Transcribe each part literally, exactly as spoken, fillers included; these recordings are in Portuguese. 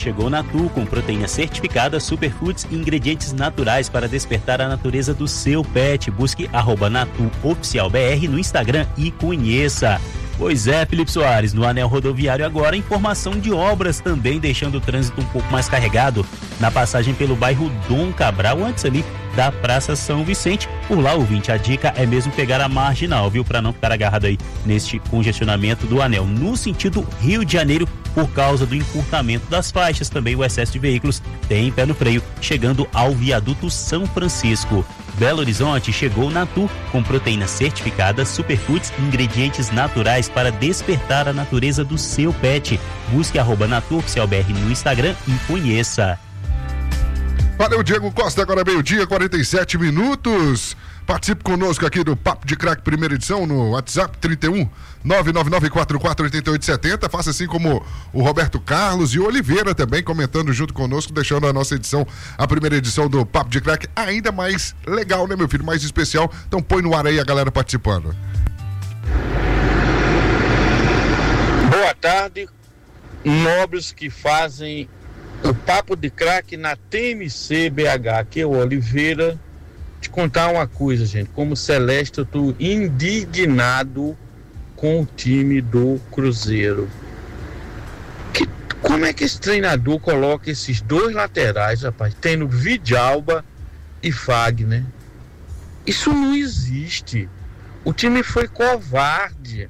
Chegou Natu com proteína certificada, superfoods e ingredientes naturais para despertar a natureza do seu pet. Busque arroba Natu Oficial B R no Instagram e conheça. Pois é, Felipe Soares, no anel rodoviário agora, informação de obras também deixando o trânsito um pouco mais carregado na passagem pelo bairro Dom Cabral, antes ali da Praça São Vicente. Por lá, ouvinte, a dica é mesmo pegar a marginal, viu? Para não ficar agarrado aí neste congestionamento do anel. No sentido Rio de Janeiro, por causa do encurtamento das faixas, também o excesso de veículos tem pé no freio, chegando ao viaduto São Francisco. Belo Horizonte chegou Natu com proteína certificada, superfoods e ingredientes naturais para despertar a natureza do seu pet. Busque arroba Natu Oficial B R no Instagram e conheça. Valeu, Diego Costa, agora meio-dia, quarenta e sete minutos. Participe conosco aqui do Papo de Craque, primeira edição, no WhatsApp trinta e um, nove nove nove quatro quatro oito oito sete zero. Faça assim como o Roberto Carlos e o Oliveira também comentando junto conosco, deixando a nossa edição, a primeira edição do Papo de Craque, ainda mais legal, né, meu filho? Mais especial. Então põe no ar aí a galera participando. Boa tarde, nobres que fazem o Papo de Craque na T M C B H. Aqui é o Oliveira. Te contar uma coisa, gente, como Celeste, eu tô indignado com o time do Cruzeiro. Que, como é que esse treinador coloca esses dois laterais, rapaz, tendo Vidalba e Fagner? Isso não existe. O time foi covarde.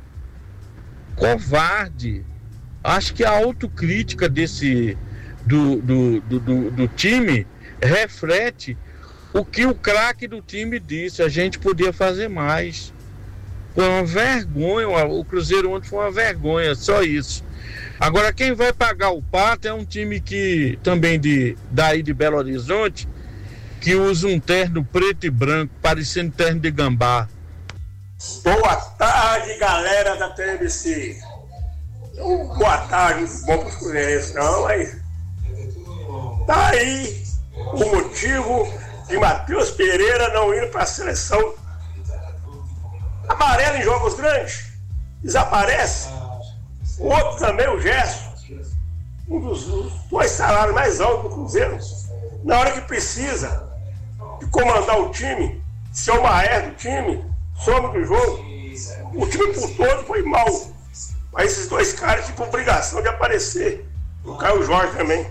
Covarde. Acho que a autocrítica desse do, do, do, do, do time reflete o que o craque do time disse. A gente podia fazer mais. Foi uma vergonha. O Cruzeiro ontem foi uma vergonha, só isso. Agora, quem vai pagar o pato é um time que também de, daí de Belo Horizonte, que usa um terno preto e branco, parecendo terno de gambá. Boa tarde, galera da T M C. Boa tarde, bom para os cruzeirenses, não, mas tá aí o motivo de Matheus Pereira não ir para a seleção. Amarelo em jogos grandes, desaparece. O outro também, o Gerson, um dos, dos dois salários mais altos do Cruzeiro, na hora que precisa de comandar o time, ser o maestro do time, some do jogo. O time por todo foi mal, mas esses dois caras tinham obrigação de aparecer. O Caio Jorge também.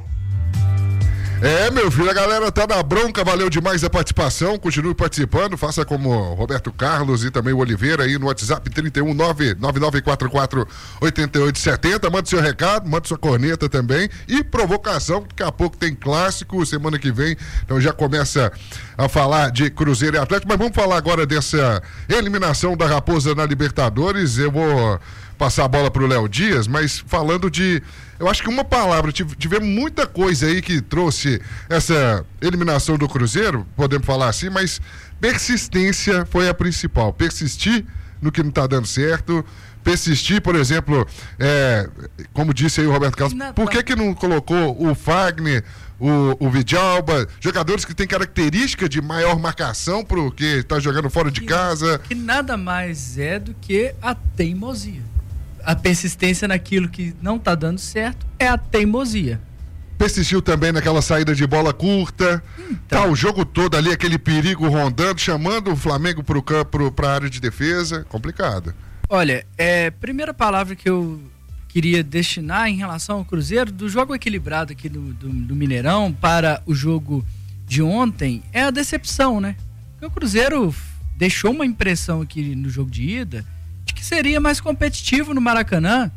É, meu filho, a galera tá na bronca, valeu demais a participação, continue participando, faça como o Roberto Carlos e também o Oliveira aí no WhatsApp trinta e um, nove nove nove quatro quatro oito oito sete zero, manda seu recado, manda sua corneta também e provocação, daqui a pouco tem clássico, semana que vem, então já começa a falar de Cruzeiro e Atlético, mas vamos falar agora dessa eliminação da Raposa na Libertadores. Eu vou passar a bola pro Léo Dias, mas falando de, eu acho que uma palavra, tivemos muita coisa aí que trouxe essa eliminação do Cruzeiro, podemos falar assim, mas persistência foi a principal, persistir no que não tá dando certo, persistir, por exemplo, é, como disse aí o Roberto Carlos, não, por que que não colocou o Fagner, o, o Vidalba, jogadores que têm característica de maior marcação pro que está jogando fora de que, casa? Que nada mais é do que a teimosia. A persistência naquilo que não tá dando certo é a teimosia. Persistiu também naquela saída de bola curta, então, tá o jogo todo ali, aquele perigo rondando, chamando o Flamengo pro campo, pra área de defesa, complicado. Olha, é, primeira palavra que eu queria destinar em relação ao Cruzeiro, do jogo equilibrado aqui do, do, do Mineirão para o jogo de ontem, é a decepção, né? Porque o Cruzeiro deixou uma impressão aqui no jogo de ida de que seria mais competitivo no Maracanã,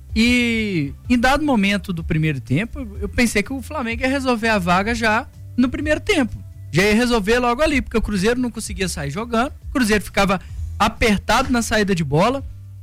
e em dado momento do primeiro tempo, eu pensei que o Flamengo ia resolver a vaga já no primeiro tempo, já ia resolver logo ali, porque o Cruzeiro não conseguia sair jogando, o Cruzeiro ficava apertado na saída de bola,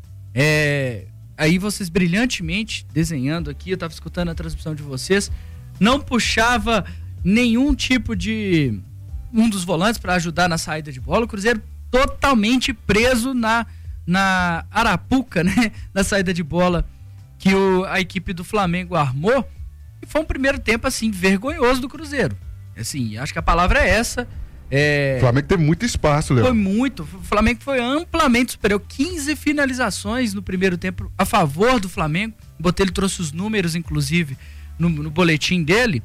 é, aí vocês brilhantemente desenhando aqui, eu estava escutando a transmissão de vocês, não puxava nenhum tipo de um dos volantes para ajudar na saída de bola, o Cruzeiro totalmente preso na na arapuca, né, na saída de bola que o, a equipe do Flamengo armou, e foi um primeiro tempo, assim, vergonhoso do Cruzeiro, assim, acho que a palavra é essa. É... O Flamengo teve muito espaço, Léo. Foi muito, o Flamengo foi amplamente superior, quinze finalizações no primeiro tempo a favor do Flamengo, Botelho trouxe os números, inclusive, no, no boletim dele,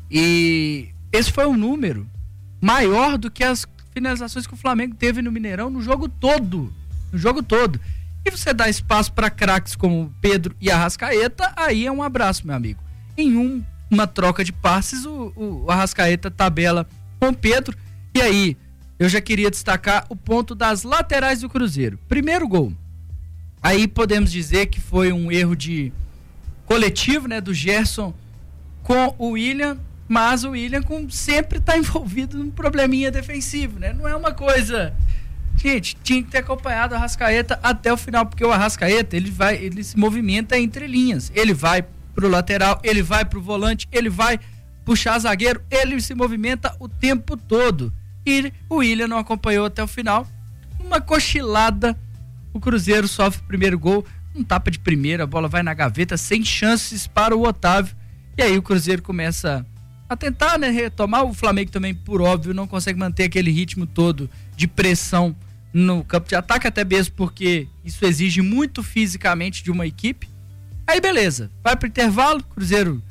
e esse foi um número maior do que as finalizações que o Flamengo teve no Mineirão no jogo todo, no jogo todo. E você dá espaço para craques como Pedro e Arrascaeta, aí é um abraço, meu amigo. Em um, uma troca de passes, o, o, o Arrascaeta tabela com o Pedro, e aí eu já queria destacar o ponto das laterais do Cruzeiro. Primeiro gol, aí podemos dizer que foi um erro de coletivo, né, do Gerson com o William, mas o William com, sempre está envolvido num probleminha defensivo, né? Não é uma coisa... Gente, tinha que ter acompanhado o Arrascaeta até o final, porque o Arrascaeta, ele vai, ele se movimenta entre linhas. Ele vai pro lateral, ele vai pro volante, ele vai puxar zagueiro, ele se movimenta o tempo todo. E o William não acompanhou até o final. Uma cochilada, o Cruzeiro sofre o primeiro gol, um tapa de primeira, a bola vai na gaveta, sem chances para o Otávio. E aí o Cruzeiro começa a tentar, né, retomar. O Flamengo também, por óbvio, não consegue manter aquele ritmo todo de pressão no campo de ataque, até mesmo porque isso exige muito fisicamente de uma equipe. Aí beleza, vai pro intervalo, Cruzeiro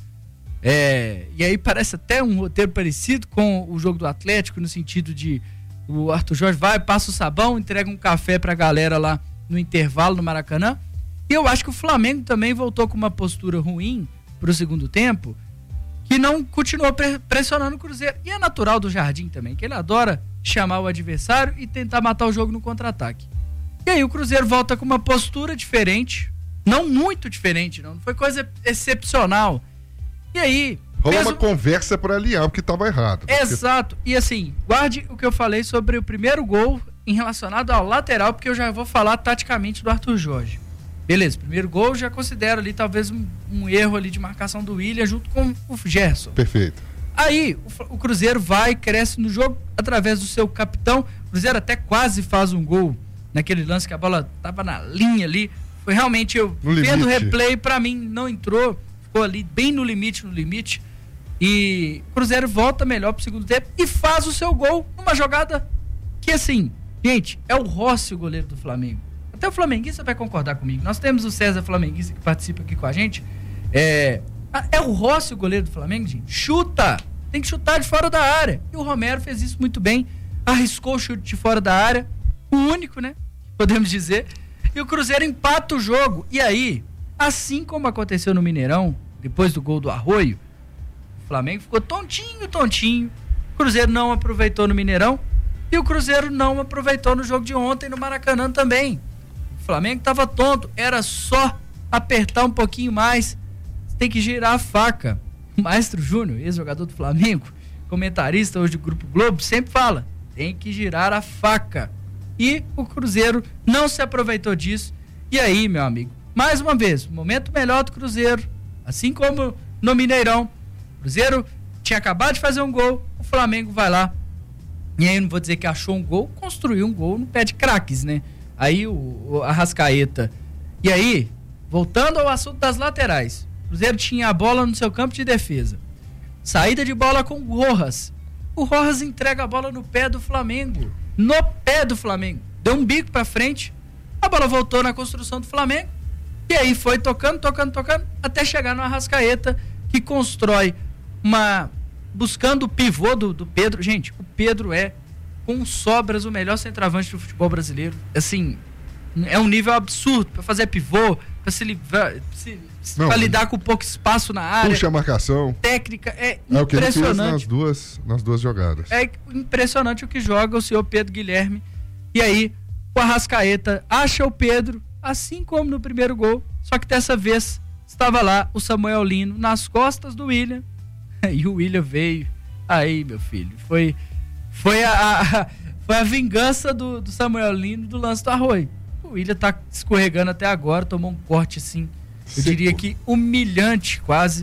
é, e aí parece até um roteiro parecido com o jogo do Atlético, no sentido de o Arthur Jorge vai, passa o sabão, entrega um café pra galera lá no intervalo no Maracanã. E eu acho que o Flamengo também voltou com uma postura ruim pro segundo tempo, que não continuou pressionando o Cruzeiro. E é natural do Jardim também, que ele adora chamar o adversário e tentar matar o jogo no contra-ataque. E aí o Cruzeiro volta com uma postura diferente, não muito diferente, não, não foi coisa excepcional. E aí... Rolou mesmo... uma conversa para alinhar o que estava errado. Porque... Exato. E assim, guarde o que eu falei sobre o primeiro gol em relacionado ao lateral, porque eu já vou falar taticamente do Arthur Jorge. Beleza, primeiro gol já considero ali talvez um, um erro ali de marcação do William junto com o Gerson. Perfeito. Aí o, o Cruzeiro vai, cresce no jogo através do seu capitão. O Cruzeiro até quase faz um gol naquele lance que a bola tava na linha ali. Foi realmente, eu no vendo o limite. replay, pra mim não entrou, ficou ali bem no limite, no limite. E o Cruzeiro volta melhor pro segundo tempo e faz o seu gol numa jogada que, assim, gente, é o Rossi o goleiro do Flamengo. Até o flamenguista vai concordar comigo. Nós temos o César flamenguista que participa aqui com a gente. É, é o Rossi o goleiro do Flamengo, gente. Chuta! Tem que chutar de fora da área. E o Romero fez isso muito bem. Arriscou o chute de fora da área. O único, né? Podemos dizer. E o Cruzeiro empata o jogo. E aí, assim como aconteceu no Mineirão, depois do gol do Arroio, o Flamengo ficou tontinho, tontinho. O Cruzeiro não aproveitou no Mineirão. E o Cruzeiro não aproveitou no jogo de ontem no Maracanã também. O Flamengo estava tonto, era só apertar um pouquinho mais. Tem que girar a faca. O Maestro Júnior, ex-jogador do Flamengo, comentarista hoje do Grupo Globo, sempre fala, tem que girar a faca. E o Cruzeiro não se aproveitou disso. E aí, meu amigo, mais uma vez, momento melhor do Cruzeiro, assim como no Mineirão. O Cruzeiro tinha acabado de fazer um gol, o Flamengo vai lá, e aí eu não vou dizer que achou um gol, construiu um gol no pé de craques, né? Aí o, o Arrascaeta. E aí, voltando ao assunto das laterais, o Cruzeiro tinha a bola no seu campo de defesa. Saída de bola com o Rojas. O Rojas entrega a bola no pé do Flamengo. No pé do Flamengo. Deu um bico pra frente. A bola voltou na construção do Flamengo. E aí foi tocando, tocando, tocando, até chegar no Arrascaeta, que constrói uma... buscando o pivô do, do Pedro. Gente, o Pedro é, com sobras, o melhor centroavante do futebol brasileiro. Assim, é um nível absurdo para fazer pivô, para se livrar, para lidar com pouco espaço na área. Puxa a marcação. Técnica, é, é o que ele fez impressionante. nas duas, nas duas jogadas. É impressionante o que joga o senhor Pedro Guilherme. E aí, o Arrascaeta acha o Pedro, assim como no primeiro gol, só que dessa vez estava lá o Samuel Lino nas costas do William. E o William veio. Aí, meu filho, foi foi a, a, foi a vingança do, do Samuel Lino do lance do Arroio. O William tá escorregando até agora, tomou um corte assim, eu Seco. diria que humilhante quase.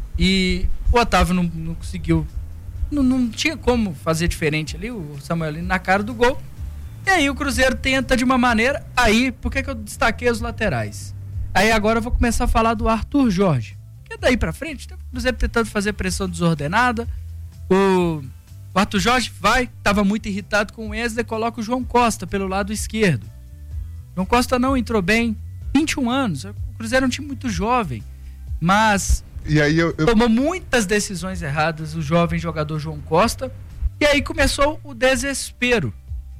E o Otávio não, não conseguiu, não, não tinha como fazer diferente ali, o Samuel Lino na cara do gol. E aí o Cruzeiro tenta de uma maneira. Aí, por que que eu destaquei os laterais? Aí agora eu vou começar a falar do Arthur Jorge. Porque daí pra frente, o Cruzeiro tentando fazer pressão desordenada. O, o Arthur Jorge vai, tava muito irritado com o Wesley, coloca o João Costa pelo lado esquerdo. João Costa não entrou bem, vinte e um anos, o Cruzeiro é um time muito jovem, mas E aí eu, eu... Tomou muitas decisões erradas o jovem jogador João Costa. E aí começou o desespero.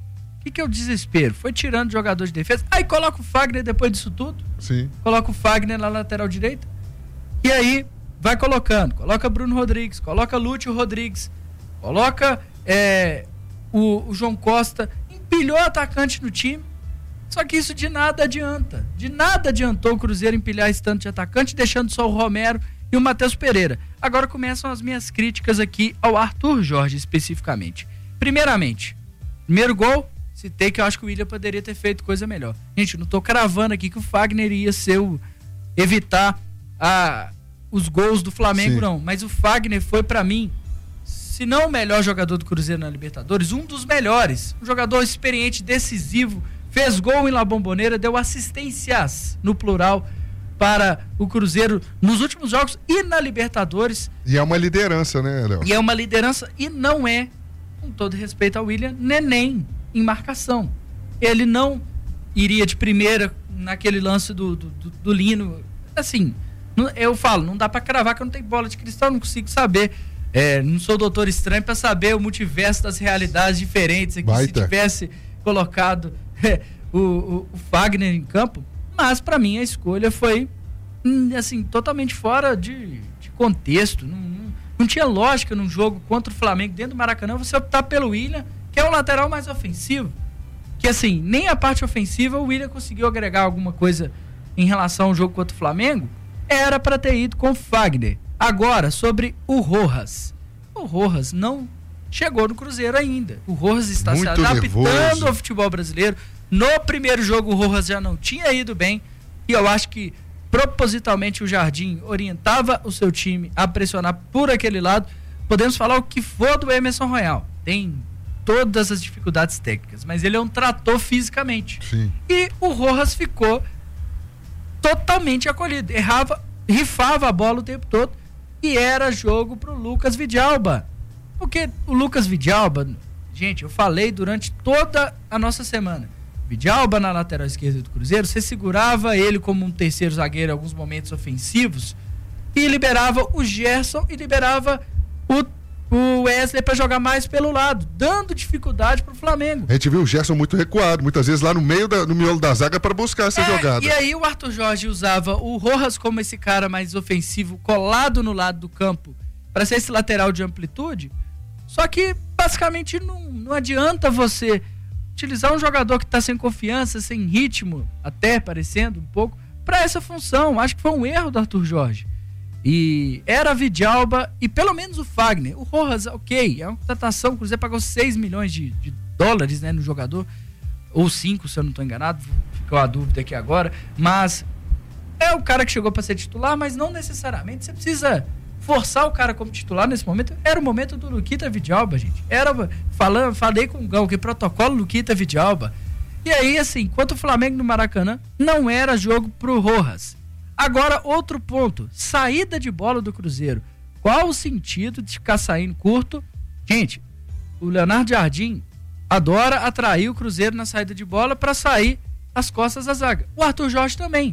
O que, que é o desespero? Foi tirando jogador de defesa. Aí coloca o Fagner depois disso tudo. Sim. Coloca o Fagner na lateral direita. E aí vai colocando. Coloca Bruno Rodrigues. Coloca Lúcio Rodrigues. Coloca é, o, o João Costa. Empilhou atacante no time. Só que isso de nada adianta. De nada adiantou o Cruzeiro empilhar esse tanto de atacante, deixando só o Romero e o Matheus Pereira. Agora começam as minhas críticas aqui ao Arthur Jorge especificamente. Primeiramente, primeiro gol, citei que eu acho que o William poderia ter feito coisa melhor. Gente, não tô cravando aqui que o Fagner ia ser o, evitar a, os gols do Flamengo, Sim. não. Mas o Fagner foi pra mim, se não o melhor jogador do Cruzeiro na Libertadores, um dos melhores. Um jogador experiente, decisivo, fez gol em La Bombonera, deu assistências, no plural, para o Cruzeiro nos últimos jogos e na Libertadores. E é uma liderança, né, Léo? E é uma liderança e não é, com todo respeito ao William, neném em marcação. Ele não iria de primeira naquele lance do, do, do, do Lino. Assim, não, eu falo, não dá pra cravar que eu não tenho bola de cristal, não consigo saber. É, não sou doutor estranho pra saber o multiverso das realidades diferentes aqui. Baita. Se tivesse colocado é, o, o, o Fagner em campo. Mas pra mim a escolha foi assim, totalmente fora de, de contexto. Não, não, não tinha lógica num jogo contra o Flamengo dentro do Maracanã você optar pelo William, que é o lateral mais ofensivo. Que assim, nem a parte ofensiva o William conseguiu agregar alguma coisa em relação ao jogo contra o Flamengo. Era para ter ido com o Fagner. Agora, sobre o Rojas. O Rojas não chegou no Cruzeiro ainda. O Rojas está Muito se adaptando nervoso. ao futebol brasileiro. No primeiro jogo o Rojas já não tinha ido bem. E eu acho que propositalmente o Jardim orientava o seu time a pressionar por aquele lado. Podemos falar o que for do Emerson Royal. Tem todas as dificuldades técnicas, mas ele é um trator fisicamente. Sim. E o Rojas ficou totalmente acolhido. Errava, rifava a bola o tempo todo. E era jogo pro Lucas Vidalba. Porque o Lucas Vidalba, gente, eu falei durante toda a nossa semana. Vidalba na lateral esquerda do Cruzeiro, você segurava ele como um terceiro zagueiro em alguns momentos ofensivos e liberava o Gerson e liberava o, o Wesley para jogar mais pelo lado, dando dificuldade pro Flamengo. A gente viu o Gerson muito recuado, muitas vezes lá no meio da, no miolo da zaga para buscar essa é, jogada. E aí o Arthur Jorge usava o Rojas como esse cara mais ofensivo, colado no lado do campo, para ser esse lateral de amplitude. Só que basicamente não, não adianta você utilizar um jogador que está sem confiança, sem ritmo, até parecendo um pouco, para essa função. Acho que foi um erro do Arthur Jorge. E era Vidalba e pelo menos o Fagner. O Rojas, ok, é uma contratação, o Cruzeiro pagou seis milhões de, de dólares, né, no jogador, ou cinco, se eu não estou enganado, ficou a dúvida aqui agora, mas é o cara que chegou para ser titular, mas não necessariamente você precisa forçar o cara como titular nesse momento. Era o momento do Luquita Vidalba, gente. Era, falando, falei com o Gão, que protocolo Luquita Vidalba. E aí, assim, enquanto o Flamengo no Maracanã, não era jogo pro Rojas. Agora, outro ponto, saída de bola do Cruzeiro. Qual o sentido de ficar saindo curto? Gente, o Leonardo Jardim adora atrair o Cruzeiro na saída de bola para sair às costas da zaga. O Arthur Jorge também.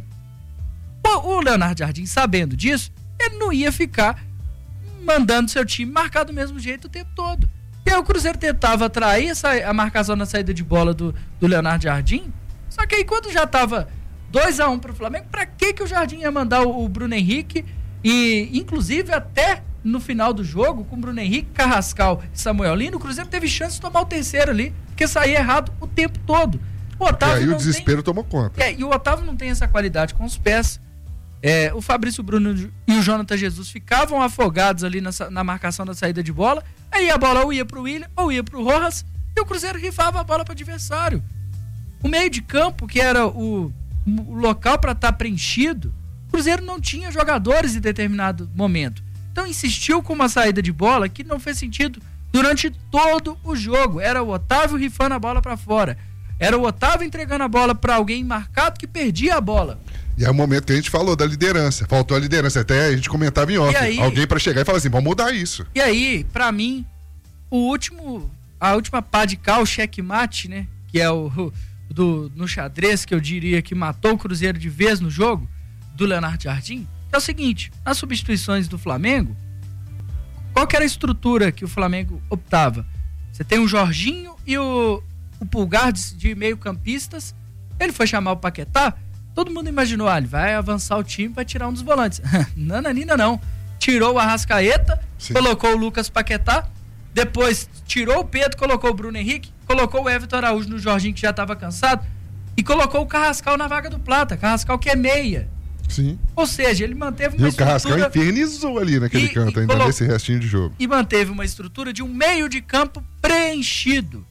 O, o Leonardo Jardim, sabendo disso, ele não ia ficar mandando seu time marcar do mesmo jeito o tempo todo. E aí o Cruzeiro tentava atrair essa, a marcação na saída de bola do, do Leonardo Jardim. Só que aí quando já estava dois a um para o Flamengo, para que que o Jardim ia mandar o, o Bruno Henrique? E inclusive até no final do jogo, com o Bruno Henrique, Carrascal e Samuel Lino, o Cruzeiro teve chance de tomar o terceiro ali, porque saía errado o tempo todo. O Otávio e aí não o desespero tem... tomou conta. É, e o Otávio não tem essa qualidade com os pés. É, o Fabrício Bruno e o Jonathan Jesus ficavam afogados ali na, na marcação da saída de bola. Aí a bola ou ia pro William ou ia pro Rojas e o Cruzeiro rifava a bola para o adversário. O meio de campo, que era o, o local para estar tá preenchido, o Cruzeiro não tinha jogadores em determinado momento. Então insistiu com uma saída de bola que não fez sentido durante todo o jogo. Era o Otávio rifando a bola para fora. Era o Otávio entregando a bola para alguém marcado que perdia a bola. E é o momento que a gente falou da liderança. Faltou a liderança. Até a gente comentava em off. Aí, alguém para chegar e falar assim, vamos mudar isso. E aí, pra mim, o último, a última pá de cal, o checkmate, né? Que é o, o do, no xadrez, que eu diria que matou o Cruzeiro de vez no jogo, do Leonardo Jardim. é o seguinte, nas substituições do Flamengo, qual que era a estrutura que o Flamengo optava? Você tem o Jorginho e o, o Pulgar de, de meio campistas, ele foi chamar o Paquetá, todo mundo imaginou, ah, ele vai avançar o time, vai tirar um dos volantes. Nananina não, tirou o Arrascaeta, Sim. colocou o Lucas Paquetá, depois tirou o Pedro, colocou o Bruno Henrique, colocou o Everton Araújo no Jorginho, que já estava cansado, e colocou o Carrascal na vaga do Plata, Carrascal que é meia. Sim. Ou seja, ele manteve uma e estrutura... E o Carrascal infernizou ali naquele e, canto, e ainda colo... nesse restinho de jogo. E manteve uma estrutura de um meio de campo preenchido.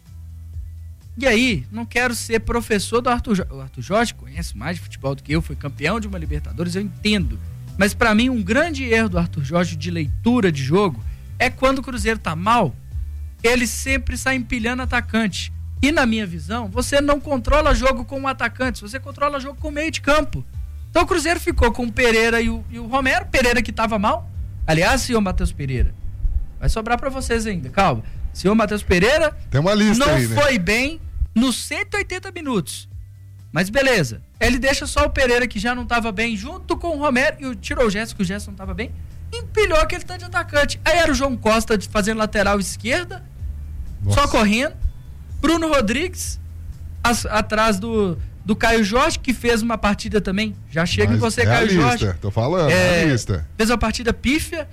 E aí, não quero ser professor do Arthur Jorge. O Arthur Jorge conhece mais de futebol do que eu, foi campeão de uma Libertadores, eu entendo. Mas pra mim, um grande erro do Arthur Jorge de leitura de jogo é quando o Cruzeiro tá mal, ele sempre sai empilhando atacante. E na minha visão, você não controla jogo com um atacante, você controla jogo com meio de campo. Então o Cruzeiro ficou com o Pereira e o, e o Romero, Pereira que tava mal. Aliás, senhor Matheus Pereira, vai sobrar pra vocês ainda, calma. Senhor Matheus Pereira tem uma lista não aí, né? foi bem nos cento e oitenta minutos. Mas beleza, ele deixa só o Pereira que já não tava bem, junto com o Romero, e o, tirou o Gerson, que o Gerson não tava bem, empilhou aquele tanto de atacante. Aí era o João Costa de fazendo lateral esquerda, Nossa. só correndo, Bruno Rodrigues as, atrás do, do Caio Jorge, que fez uma partida também, já chega Mas em você, é Caio lista, Jorge. Tô falando, é, é a lista. Fez uma partida pífia,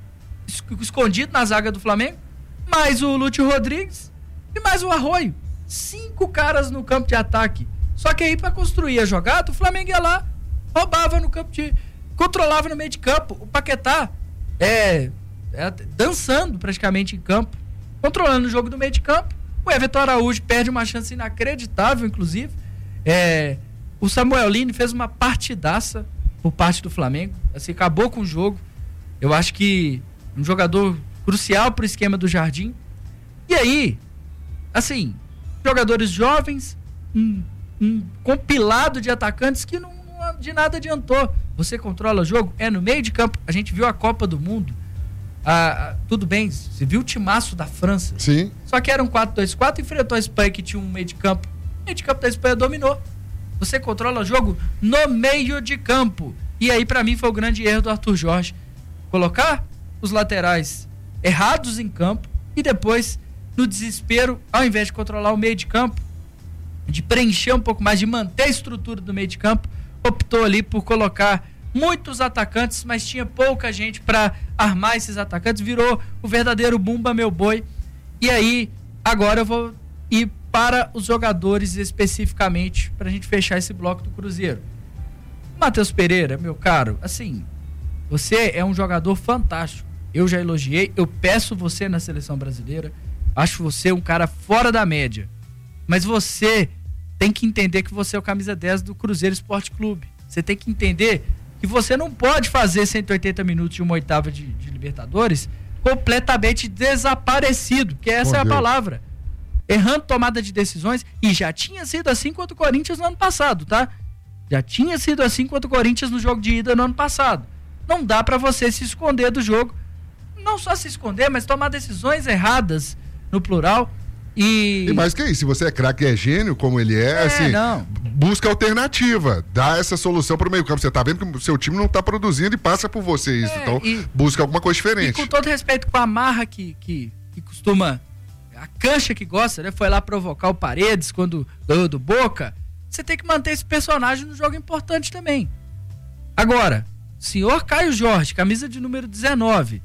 escondido na zaga do Flamengo, mais o Lúcio Rodrigues e mais o Arroio. Cinco caras no campo de ataque. Só que aí, pra construir a jogada, o Flamengo ia lá, roubava no campo de... controlava no meio de campo. O Paquetá é, é dançando praticamente em campo, controlando o jogo do meio de campo. O Everton Araújo perde uma chance inacreditável, inclusive. É, o Samuel Lini fez uma partidaça por parte do Flamengo. Assim, acabou com o jogo. Eu acho que um jogador crucial pro esquema do Jardim. E aí, assim, jogadores jovens, um, um compilado de atacantes que não, não de nada adiantou. Você controla o jogo, é no meio de campo. A gente viu a Copa do Mundo. Ah, ah, tudo bem, você viu o timaço da França. Sim. Só que era um quatro dois quatro, enfrentou a Espanha que tinha um meio de campo. O meio de campo da Espanha dominou. Você controla o jogo no meio de campo. E aí, pra mim, foi o grande erro do Arthur Jorge. Colocar os laterais errados em campo e depois, no desespero, ao invés de controlar o meio de campo, de preencher um pouco mais, de manter a estrutura do meio de campo, optou ali por colocar muitos atacantes, mas tinha pouca gente para armar esses atacantes, virou o verdadeiro Bumba Meu Boi. E aí, agora eu vou ir para os jogadores especificamente, para a gente fechar esse bloco do Cruzeiro. Matheus Pereira, meu caro, assim, você é um jogador fantástico. Eu já elogiei, eu peço você na seleção brasileira, acho você um cara fora da média. Mas você tem que entender que você é o camisa dez do Cruzeiro Esporte Clube. Você tem que entender que você não pode fazer cento e oitenta minutos de uma oitava de, de Libertadores completamente desaparecido, que essa Bom, é a Deus. palavra. Errando tomada de decisões, e já tinha sido assim contra o Corinthians no ano passado, tá? Já tinha sido assim contra o Corinthians no jogo de ida no ano passado. Não dá pra você se esconder do jogo. Não só se esconder, mas tomar decisões erradas, no plural. E, e mais que isso, se você é craque e é gênio, como ele é, é assim, não. busca alternativa, dá essa solução pro meio campo. Você tá vendo que o seu time não tá produzindo e passa por você isso, é, então e, busca alguma coisa diferente. E com todo respeito com a marra que, que, que costuma, a cancha que gosta, né, foi lá provocar o Paredes quando ganhou do Boca, você tem que manter esse personagem no jogo importante também. Agora, senhor Caio Jorge, camisa de número dezenove,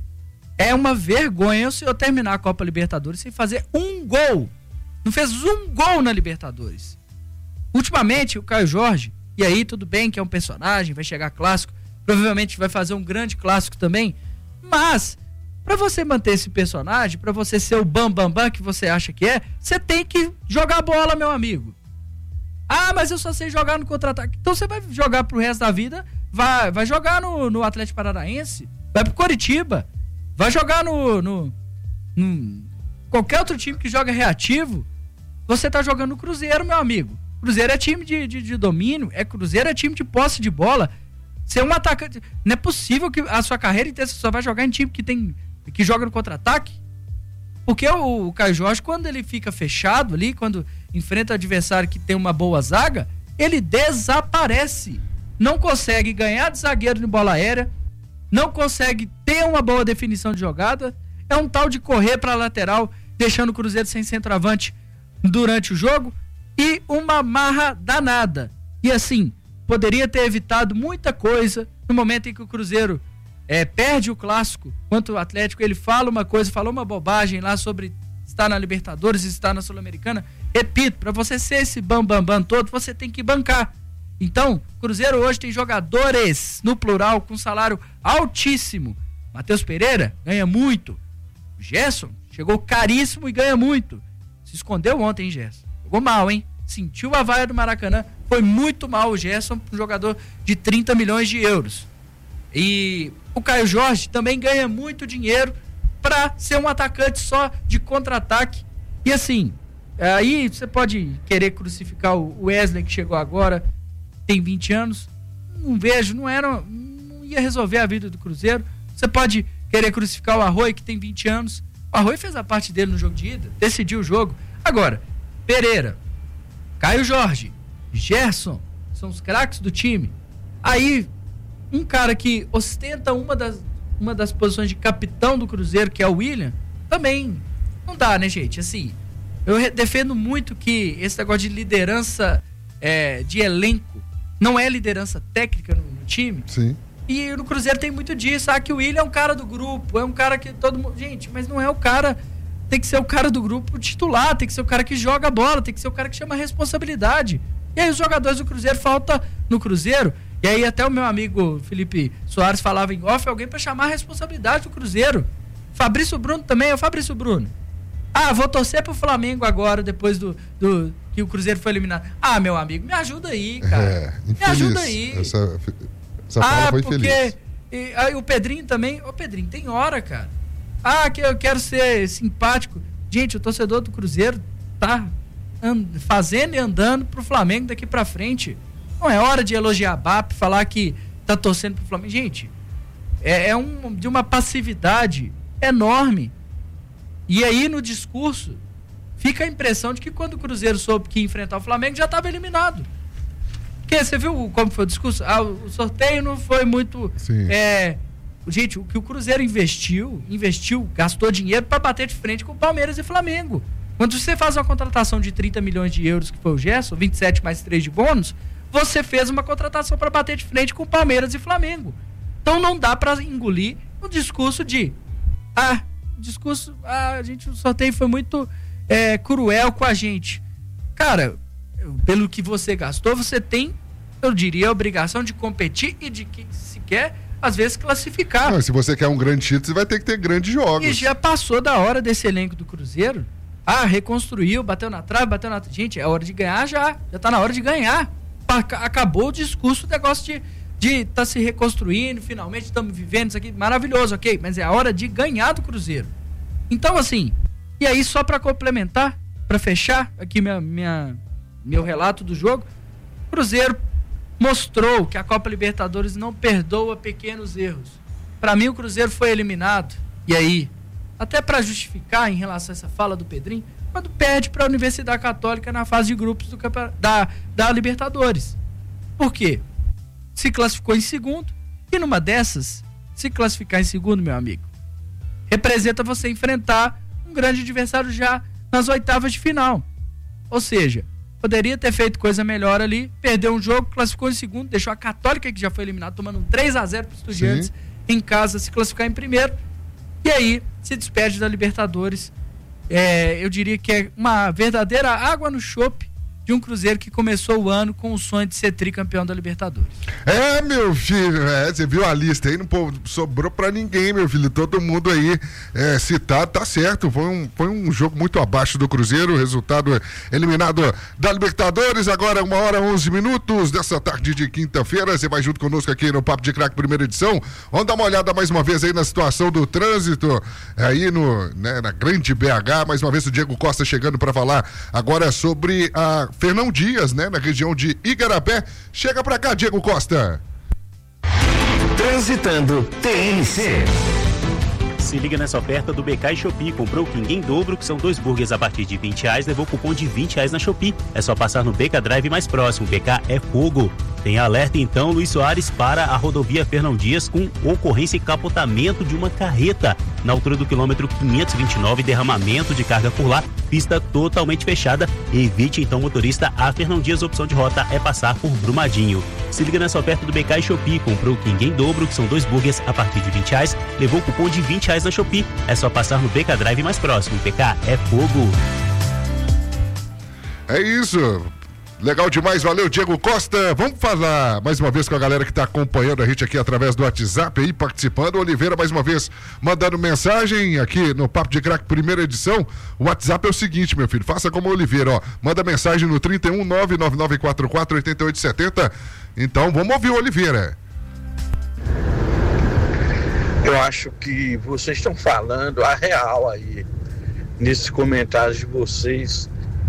é uma vergonha o senhor terminar a Copa Libertadores sem fazer um gol. Não fez um gol na Libertadores. Ultimamente, o Caio Jorge, e aí tudo bem que é um personagem, vai chegar clássico, provavelmente vai fazer um grande clássico também, mas para você manter esse personagem, para você ser o bam bam bam que você acha que é, você tem que jogar bola, meu amigo. Ah, mas eu só sei jogar no contra-ataque. Então você vai jogar pro resto da vida, vai, vai jogar no, no Atlético Paranaense, vai pro Coritiba, vai jogar no, no, no qualquer outro time que joga reativo. Você tá jogando no Cruzeiro, meu amigo. Cruzeiro é time de, de, de domínio, é Cruzeiro é time de posse de bola. Você é um atacante. Não é possível que a sua carreira inteira você só vai jogar em time que tem que joga no contra-ataque. Porque o, o Caio Jorge, quando ele fica fechado ali, quando enfrenta o adversário que tem uma boa zaga, ele desaparece. não consegue ganhar de zagueiro de bola aérea, não consegue ter uma boa definição de jogada, é um tal de correr para a lateral, deixando o Cruzeiro sem centroavante durante o jogo, e uma marra danada. E assim, poderia ter evitado muita coisa no momento em que o Cruzeiro é, perde o clássico, quanto o Atlético, ele fala uma coisa, falou uma bobagem lá sobre estar na Libertadores, estar na Sul-Americana. Repito, para você ser esse bam, bam, bam todo, você tem que bancar. Então, o Cruzeiro hoje tem jogadores, no plural, com salário altíssimo. Matheus Pereira ganha muito. O Gerson chegou caríssimo e ganha muito. Se escondeu ontem, hein, Gerson? Jogou mal, hein? Sentiu a vaia do Maracanã. Foi muito mal o Gerson, um jogador de trinta milhões de euros. E o Caio Jorge também ganha muito dinheiro para ser um atacante só de contra-ataque. E assim, aí você pode querer crucificar o Wesley, que chegou agora, tem vinte anos. Não vejo, não era, não ia resolver a vida do Cruzeiro. Você pode querer crucificar o Arroio, que tem vinte anos. O Arroio fez a parte dele no jogo de ida, decidiu o jogo. Agora, Pereira, Caio Jorge, Gerson, são os craques do time. Aí, um cara que ostenta uma das, uma das posições de capitão do Cruzeiro, que é o William, também não dá, né, gente? Assim, eu re- defendo muito que esse negócio de liderança é, de elenco não é liderança técnica no, no time. Sim. E no Cruzeiro tem muito disso. Ah, que o William é um cara do grupo, é um cara que todo mundo... Gente, mas não é o cara... Tem que ser o cara do grupo titular, tem que ser o cara que joga a bola, tem que ser o cara que chama a responsabilidade. E aí os jogadores do Cruzeiro, falta no Cruzeiro... E aí até o meu amigo Felipe Soares falava em off, alguém para chamar a responsabilidade do Cruzeiro. Fabrício Bruno também, é o Fabrício Bruno. Ah, vou torcer pro Flamengo agora, depois do, do que o Cruzeiro foi eliminado. Ah, meu amigo, me ajuda aí, cara. É, me ajuda aí. Essa, essa fala ah, foi porque feliz. E, aí o Pedrinho também. Ô, Pedrinho, tem hora, cara. Ah, que eu quero ser simpático. Gente, o torcedor do Cruzeiro tá and, fazendo e andando pro Flamengo daqui pra frente. Não é hora de elogiar a B A P, falar que tá torcendo pro Flamengo. Gente, é, é um, de uma passividade enorme. E aí, no discurso, fica a impressão de que quando o Cruzeiro soube que ia enfrentar o Flamengo, já estava eliminado. Porque você viu como foi o discurso? Ah, o sorteio não foi muito... É, gente, o que o Cruzeiro investiu, investiu, gastou dinheiro para bater de frente com o Palmeiras e Flamengo. Quando você faz uma contratação de trinta milhões de euros, que foi o Gerson, vinte e sete mais três de bônus, você fez uma contratação para bater de frente com Palmeiras e Flamengo. Então não dá para engolir o discurso de ah, o discurso, ah, a gente, o sorteio foi muito é, cruel com a gente. Cara, pelo que você gastou, você tem, eu diria, a obrigação de competir e de que se quer, às vezes, classificar. Não, se você quer um grande título, você vai ter que ter grandes jogos. E já passou da hora desse elenco do Cruzeiro. Ah, reconstruiu, bateu na trave, bateu na... Gente, é hora de ganhar já. Já tá na hora de ganhar. Acabou o discurso, o negócio de de tá se reconstruindo, finalmente estamos vivendo isso aqui, maravilhoso, ok, mas é a hora de ganhar do Cruzeiro. Então, assim, e aí só para complementar, para fechar aqui minha, minha, meu relato do jogo, o Cruzeiro mostrou que a Copa Libertadores não perdoa pequenos erros. Para mim, o Cruzeiro foi eliminado, e aí, até para justificar em relação a essa fala do Pedrinho, quando perde para a Universidade Católica na fase de grupos do campeonato, da, da Libertadores. Por quê? Se classificou em segundo, e numa dessas, se classificar em segundo, meu amigo, representa você enfrentar um grande adversário já nas oitavas de final. Ou seja, poderia ter feito coisa melhor ali, perdeu um jogo, classificou em segundo, deixou a Católica, que já foi eliminada, tomando um três a zero para os Estudiantes, sim, em casa, se classificar em primeiro, e aí se despede da Libertadores. É, eu diria que é uma verdadeira água no chope de um Cruzeiro que começou o ano com o sonho de ser tricampeão da Libertadores. É, meu filho, é, você viu a lista aí, não pô, sobrou pra ninguém, meu filho, todo mundo aí é, citado, tá certo, foi um, foi um jogo muito abaixo do Cruzeiro, resultado eliminado da Libertadores. Agora uma hora onze minutos dessa tarde de quinta-feira, você vai junto conosco aqui no Papo de Craque, primeira edição. Vamos dar uma olhada mais uma vez aí na situação do trânsito aí no, né, na grande B H, mais uma vez o Diego Costa chegando para falar agora sobre a Fernão Dias, né, na região de Igarapé. Chega pra cá, Diego Costa. Transitando T N C. Se liga nessa oferta do B K e Shopee. Comprou que ninguém dobro, que são dois burgers a partir de vinte reais, levou cupom de vinte reais na Shopee. É só passar no B K Drive mais próximo. B K é fogo. Tem alerta então, Luiz Soares, para a rodovia Fernão Dias com ocorrência e capotamento de uma carreta na altura do quilômetro quinhentos e vinte e nove, derramamento de carga por lá, pista totalmente fechada. Evite então, motorista, a Fernão Dias, opção de rota é passar por Brumadinho. Se liga nessa oferta do B K e Shopee. Comprou que ninguém dobro, que são dois burgers a partir de vinte reais, levou cupom de vinte reais na Shopee. É só passar no B K Drive mais próximo. B K é fogo. É isso. Legal demais, valeu Diego Costa. Vamos falar mais uma vez com a galera que está acompanhando a gente aqui através do WhatsApp aí, participando. Oliveira mais uma vez mandando mensagem aqui no Papo de Craque, primeira edição. O WhatsApp é o seguinte, meu filho, faça como o Oliveira, ó, manda mensagem no trinta e um, nove nove nove quatro quatro, oito oito sete zero. Então vamos ouvir o Oliveira. Eu acho que vocês estão falando a real aí, nesses comentários de vocês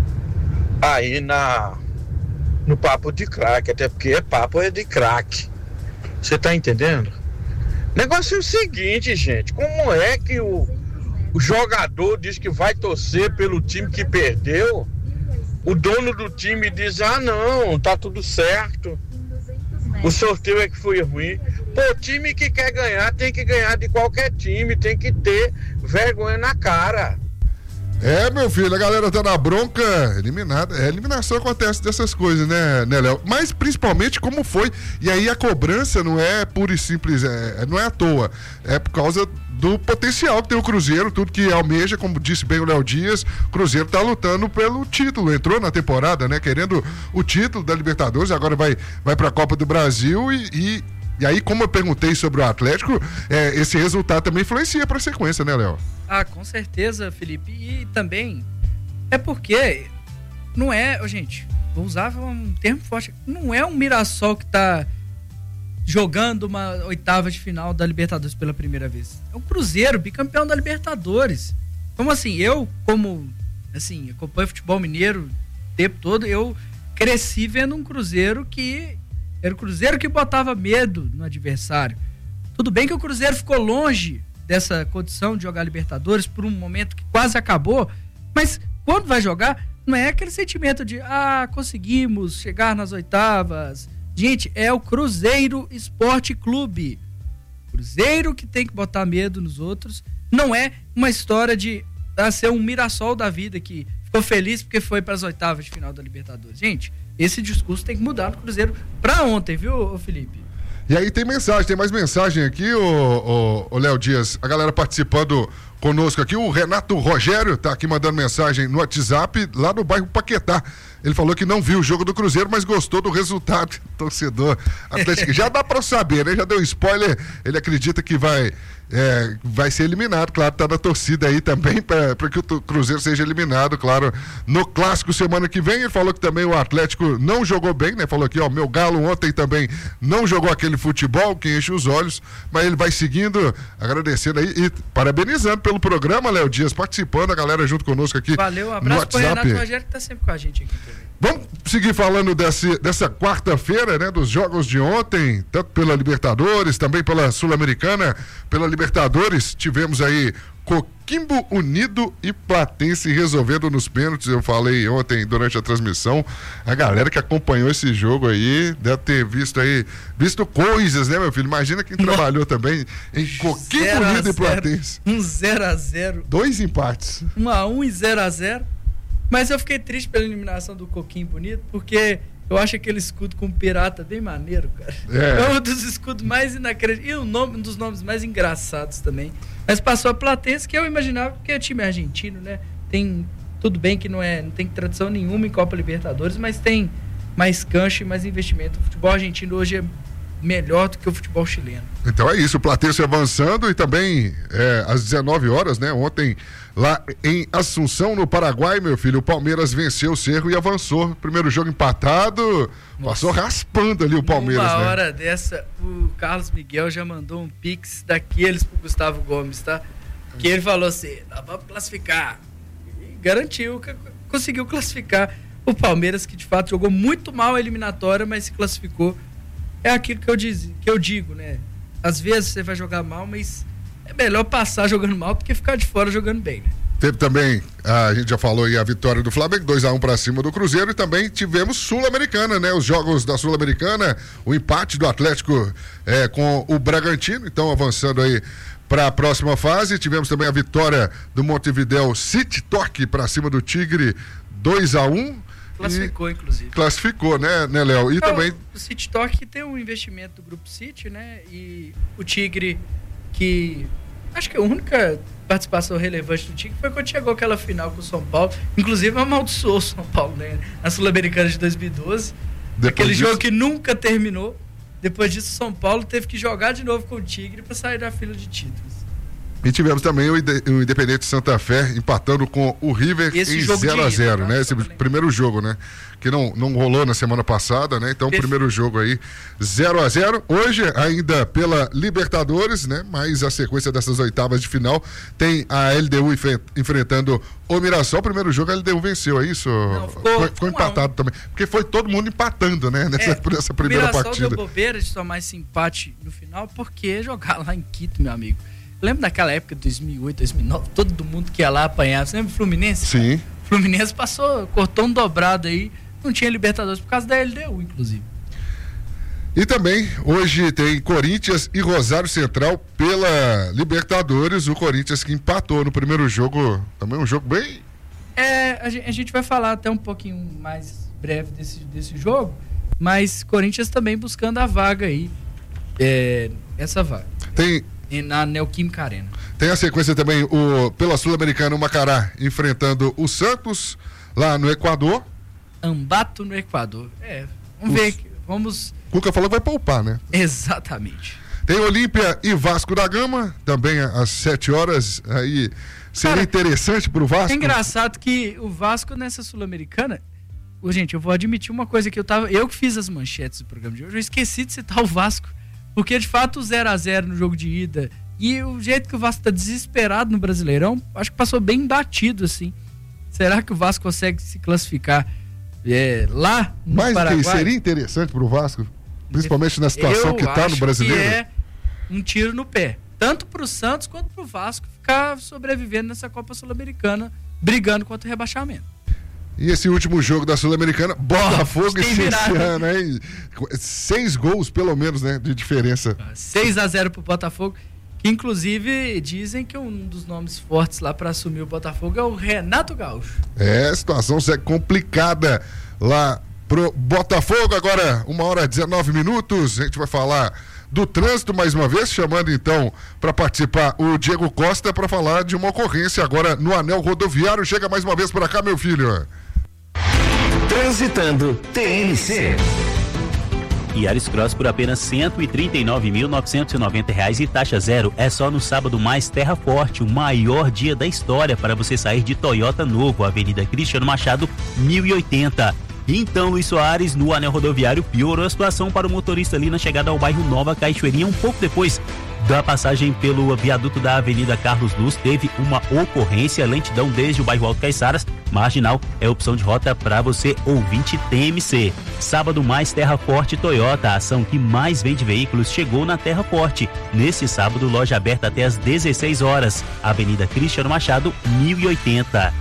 aí na no Papo de Craque, até porque é papo é de craque. Você tá entendendo? O negócio é o seguinte, gente, como é que o, o jogador diz que vai torcer pelo time que perdeu, o dono do time diz, ah não, tá tudo certo, o sorteio é que foi ruim. Pô, o time que quer ganhar tem que ganhar de qualquer time, tem que ter vergonha na cara. É, meu filho, a galera tá na bronca, eliminada. É, eliminação acontece dessas coisas, né, né, Léo? Mas principalmente como foi. E aí a cobrança não é pura e simples, é, não é à toa. É por causa do potencial que tem o Cruzeiro, tudo que almeja, como disse bem o Léo Dias. O Cruzeiro tá lutando pelo título, entrou na temporada, né, querendo o título da Libertadores, agora vai, vai pra Copa do Brasil e... e... E aí, como eu perguntei sobre o Atlético, é, esse resultado também influencia para a sequência, né, Léo? Ah, com certeza, Felipe. E também é porque não é, oh, gente, vou usar um termo forte, não é um Mirassol que está jogando uma oitava de final da Libertadores pela primeira vez. É o Cruzeiro, bicampeão da Libertadores. Então, assim, eu, como, assim, acompanho futebol mineiro o tempo todo, eu cresci vendo um Cruzeiro que... Era o Cruzeiro que botava medo no adversário. Tudo bem que o Cruzeiro ficou longe dessa condição de jogar Libertadores por um momento que quase acabou, mas quando vai jogar, não é aquele sentimento de, ah, conseguimos chegar nas oitavas. Gente, é o Cruzeiro Esporte Clube. Cruzeiro que tem que botar medo nos outros. Não é uma história de ah, ser um Mirassol da vida que ficou feliz porque foi para as oitavas de final da Libertadores. Gente, esse discurso tem que mudar no Cruzeiro pra ontem, viu, Felipe? E aí tem mensagem, tem mais mensagem aqui, o, o, o Léo Dias, a galera participando conosco aqui, o Renato Rogério tá aqui mandando mensagem no WhatsApp, lá no bairro Paquetá. Ele falou que não viu o jogo do Cruzeiro, mas gostou do resultado. Torcedor Atlético. Já dá pra saber, né? Já deu spoiler. Ele acredita que vai, é, vai ser eliminado. Claro, tá na torcida aí também para que o Cruzeiro seja eliminado, claro. No clássico semana que vem, ele falou que também o Atlético não jogou bem, né? Falou aqui, ó, meu Galo ontem também não jogou aquele futebol que enche os olhos, mas ele vai seguindo, agradecendo aí e parabenizando pelo programa, Léo Dias, participando, a galera junto conosco aqui. Valeu, um abraço pro Renato Rogério que tá sempre com a gente aqui também. Vamos seguir falando desse, dessa quarta-feira, né? Dos jogos de ontem, tanto pela Libertadores, também pela Sul-Americana. Pela Libertadores, tivemos aí Coquimbo Unido e Platense resolvendo nos pênaltis. Eu falei ontem durante a transmissão. A galera que acompanhou esse jogo aí deve ter visto aí, visto coisas, né, meu filho? Imagina quem Nossa. trabalhou também em Coquimbo Unido e Platense. Um zero a zero. Dois empates. um a um e zero a zero. Mas eu fiquei triste pela eliminação do Coquinho Bonito, porque eu acho aquele escudo com pirata bem maneiro, cara. É, é um dos escudos mais inacreditáveis. E o nome, um dos nomes mais engraçados também. Mas passou a Platense, que eu imaginava, porque é time argentino, né? Tem, tudo bem que não, é, não tem tradição nenhuma em Copa Libertadores, mas tem mais cancha e mais investimento. O futebol argentino hoje é melhor do que o futebol chileno. Então é isso, o Platense avançando e também é, às dezenove horas, né? Ontem, lá em Assunção, no Paraguai, meu filho, o Palmeiras venceu o Cerro e avançou. Primeiro jogo empatado, Nossa. passou raspando ali o Palmeiras, Uma né? hora dessa, o Carlos Miguel já mandou um pix daqueles pro Gustavo Gomes, tá? Que ele falou assim, nós vamos classificar. E garantiu, conseguiu classificar o Palmeiras, que de fato jogou muito mal a eliminatória, mas se classificou. É aquilo que eu, diz, que eu digo, né? Às vezes você vai jogar mal, mas é melhor passar jogando mal do que ficar de fora jogando bem, né? Teve também, a gente já falou aí, a vitória do Flamengo, dois a um para cima do Cruzeiro, e também tivemos Sul-Americana, né? Os jogos da Sul-Americana, o empate do Atlético é, com o Bragantino, então avançando aí para a próxima fase. Tivemos também a vitória do Montevidéu City Torque para cima do Tigre, dois a um. Classificou, inclusive. Classificou, né, né, Léo? E então, também... O City Torque tem um investimento do Grupo City, né? E o Tigre, que acho que a única participação relevante do Tigre foi quando chegou aquela final com o São Paulo. Inclusive amaldiçoou o São Paulo, né? Na Sul-Americana de dois mil e doze. Depois aquele disso... jogo que nunca terminou. Depois disso, o São Paulo teve que jogar de novo com o Tigre para sair da fila de títulos. E tivemos também o Independente Santa Fé empatando com o River esse em zero a zero, né? Esse primeiro jogo, né? Que não, não rolou na semana passada, né? Então, o primeiro jogo aí, zero a zero. Hoje, ainda pela Libertadores, né? Mas a sequência dessas oitavas de final tem a L D U enfrentando o Mirassol. O primeiro jogo a L D U venceu, é isso? Não, ficou, foi, ficou empatado um. também. Porque foi todo mundo empatando, né? Nessa, é, nessa primeira partida. O Mirassol deu bobeira de tomar esse empate no final, porque jogar lá em Quito, meu amigo. Lembra daquela época de dois mil e oito, dois mil e nove, todo mundo que ia lá apanhava. Você lembra do Fluminense? Sim. O Fluminense passou, cortou um dobrado aí, não tinha Libertadores por causa da L D U, inclusive. E também, hoje tem Corinthians e Rosário Central pela Libertadores. O Corinthians que empatou no primeiro jogo, também um jogo bem... É, a gente, a gente vai falar até um pouquinho mais breve desse, desse jogo, mas Corinthians também buscando a vaga aí, é, essa vaga. Tem... na Neoquímica Arena. Tem a sequência também, o, pela Sul-Americana, o Macará enfrentando o Santos, lá no Equador. Ambato no Equador. É, vamos Os... ver, vamos... Cuca falou que vai poupar, né? Exatamente. Tem Olímpia e Vasco da Gama, também às sete horas, aí seria Cara, interessante pro Vasco. É engraçado que o Vasco nessa Sul-Americana, oh, gente, eu vou admitir uma coisa que eu tava, eu que fiz as manchetes do programa de hoje, eu esqueci de citar o Vasco. Porque, de fato, o zero a zero no jogo de ida e o jeito que o Vasco tá desesperado no Brasileirão, acho que passou bem batido, assim. Será que o Vasco consegue se classificar é, lá no Mas Paraguai? Mas seria interessante pro Vasco, principalmente na situação Eu que tá no Brasileiro? Que é um tiro no pé. Tanto pro Santos quanto pro Vasco ficar sobrevivendo nessa Copa Sul-Americana, brigando contra o rebaixamento. E esse último jogo da Sul-Americana, Botafogo e Cinciano, hein? Seis gols, pelo menos, né? De diferença. seis a zero pro Botafogo, que inclusive dizem que um dos nomes fortes lá para assumir o Botafogo é o Renato Gaúcho. É, a situação é complicada lá pro Botafogo. Agora, uma hora e dezenove minutos, a gente vai falar do trânsito mais uma vez, chamando então para participar o Diego Costa para falar de uma ocorrência agora no anel rodoviário. Chega mais uma vez para cá, meu filho. Transitando T N C. Yaris Cross por apenas cento e trinta e nove mil novecentos e noventa reais e taxa zero. É só no sábado mais Terra Forte, o maior dia da história para você sair de Toyota novo, Avenida Cristiano Machado, mil e oitenta. Então, Luiz Soares, no anel rodoviário, piorou a situação para o motorista ali na chegada ao bairro Nova Cachoeirinha. Um pouco depois da passagem pelo viaduto da Avenida Carlos Luz, teve uma ocorrência, lentidão desde o bairro Alto Caiçaras. Marginal é opção de rota para você, ouvinte T M C. Sábado mais Terra Forte Toyota, a ação que mais vende veículos, chegou na Terra Forte. Nesse sábado, loja aberta até às dezesseis horas. Avenida Cristiano Machado, mil e oitenta.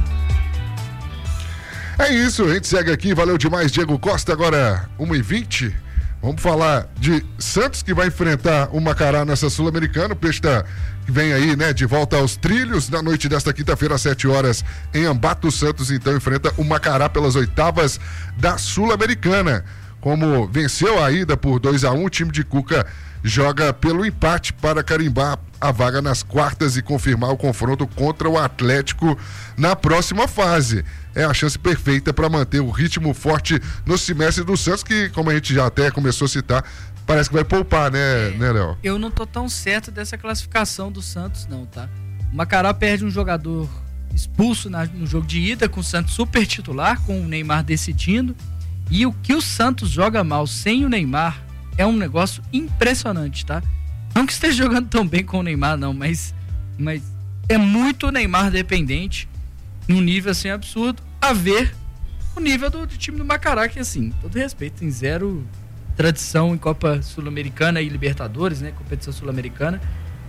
É isso, a gente segue aqui, valeu demais, Diego Costa, agora uma e vinte. Vamos falar de Santos, que vai enfrentar o Macará nessa Sul-Americana. O Peixe tá, que vem aí, né, de volta aos trilhos. Na noite desta quinta-feira, às sete horas, em Ambato. Santos, então, enfrenta o Macará pelas oitavas da Sul-Americana. Como venceu a ida por dois a um, o time de Cuca joga pelo empate para carimbar a vaga nas quartas e confirmar o confronto contra o Atlético na próxima fase. É a chance perfeita para manter o ritmo forte no semestre do Santos, que, como a gente já até começou a citar, parece que vai poupar, né, é, né, Léo? Eu não tô tão certo dessa classificação do Santos, não, tá? O Macará perde um jogador expulso na, no jogo de ida, com o Santos super titular, com o Neymar decidindo. E o que o Santos joga mal sem o Neymar é um negócio impressionante, tá? Não que esteja jogando tão bem com o Neymar, não, mas, mas é muito Neymar dependente, num nível assim absurdo, a ver o nível do, do time do Macará, que assim, todo respeito, tem zero tradição em Copa Sul-Americana e Libertadores, né? Competição Sul-Americana,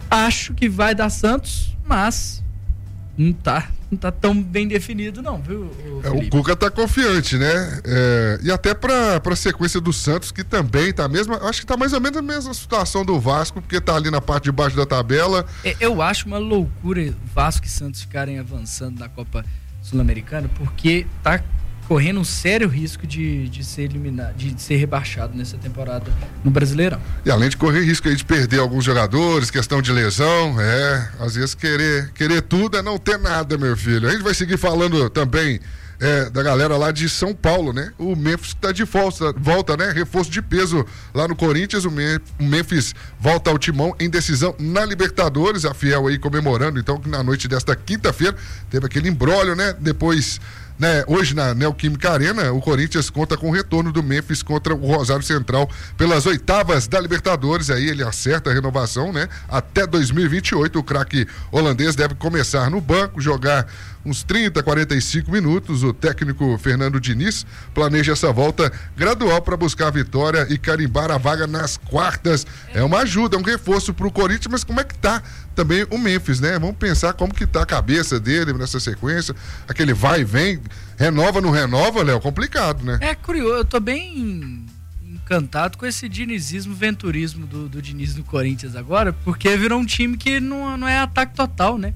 Acho que vai dar Santos, mas não tá, não tá tão bem definido não, viu, o, é, o Cuca tá confiante, né? É, e até pra, pra sequência do Santos, que também tá a mesma, acho que tá mais ou menos a mesma situação do Vasco, porque tá ali na parte de baixo da tabela. É, eu acho uma loucura Vasco e Santos ficarem avançando na Copa Sul-Americana, porque tá correndo um sério risco de, de ser eliminado, de ser rebaixado nessa temporada no Brasileirão. E além de correr risco aí de perder alguns jogadores, questão de lesão, é, às vezes querer, querer tudo é não ter nada, meu filho. A gente vai seguir falando também é, da galera lá de São Paulo, né? O Memphis tá de volta, volta, né? Reforço de peso lá no Corinthians, o, Me- o Memphis volta ao timão em decisão na Libertadores, a Fiel aí comemorando, então, que na noite desta quinta-feira teve aquele imbróglio, né? Depois... Né, hoje na Neoquímica Arena, o Corinthians conta com o retorno do Memphis contra o Rosário Central pelas oitavas da Libertadores. Aí ele acerta a renovação, né? Até dois mil e vinte e oito, o craque holandês deve começar no banco, jogar uns trinta, quarenta e cinco minutos. O técnico Fernando Diniz planeja essa volta gradual para buscar a vitória e carimbar a vaga nas quartas. É uma ajuda, é um reforço para o Corinthians, mas como é que tá também o Memphis, né? Vamos pensar como que tá a cabeça dele nessa sequência, aquele vai e vem, renova, não renova, Léo, complicado, né? É curioso, eu tô bem encantado com esse dinizismo, venturismo do, do Diniz no Corinthians agora, porque virou um time que não, não é ataque total, né?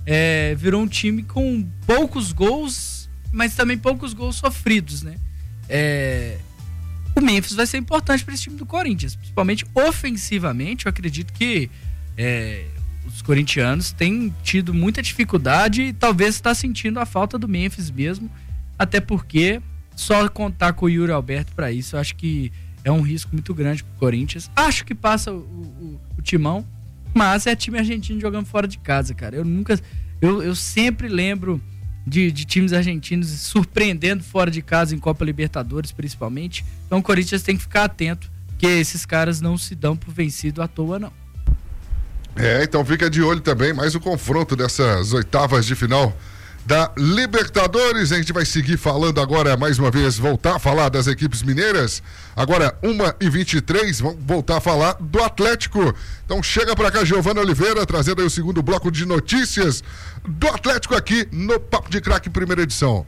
É, virou um time com poucos gols, mas também poucos gols sofridos, né? É, o Memphis vai ser importante para esse time do Corinthians, principalmente ofensivamente. Eu acredito que é, os corintianos têm tido muita dificuldade e talvez está sentindo a falta do Memphis mesmo, até porque só contar com o Yuri Alberto para isso, eu acho que é um risco muito grande para o Corinthians. Acho que passa o, o, o timão, mas é time argentino jogando fora de casa, cara. Eu nunca, eu, eu sempre lembro de, de times argentinos surpreendendo fora de casa em Copa Libertadores, principalmente. Então o Corinthians tem que ficar atento, que esses caras não se dão por vencido à toa, não. É, então fica de olho também, mais o confronto dessas oitavas de final da Libertadores. A gente vai seguir falando agora, mais uma vez, voltar a falar das equipes mineiras. Agora, uma e vinte e três, vamos voltar a falar do Atlético. Então chega pra cá, Giovana Oliveira, trazendo aí o segundo bloco de notícias do Atlético aqui no Papo de Craque, primeira edição.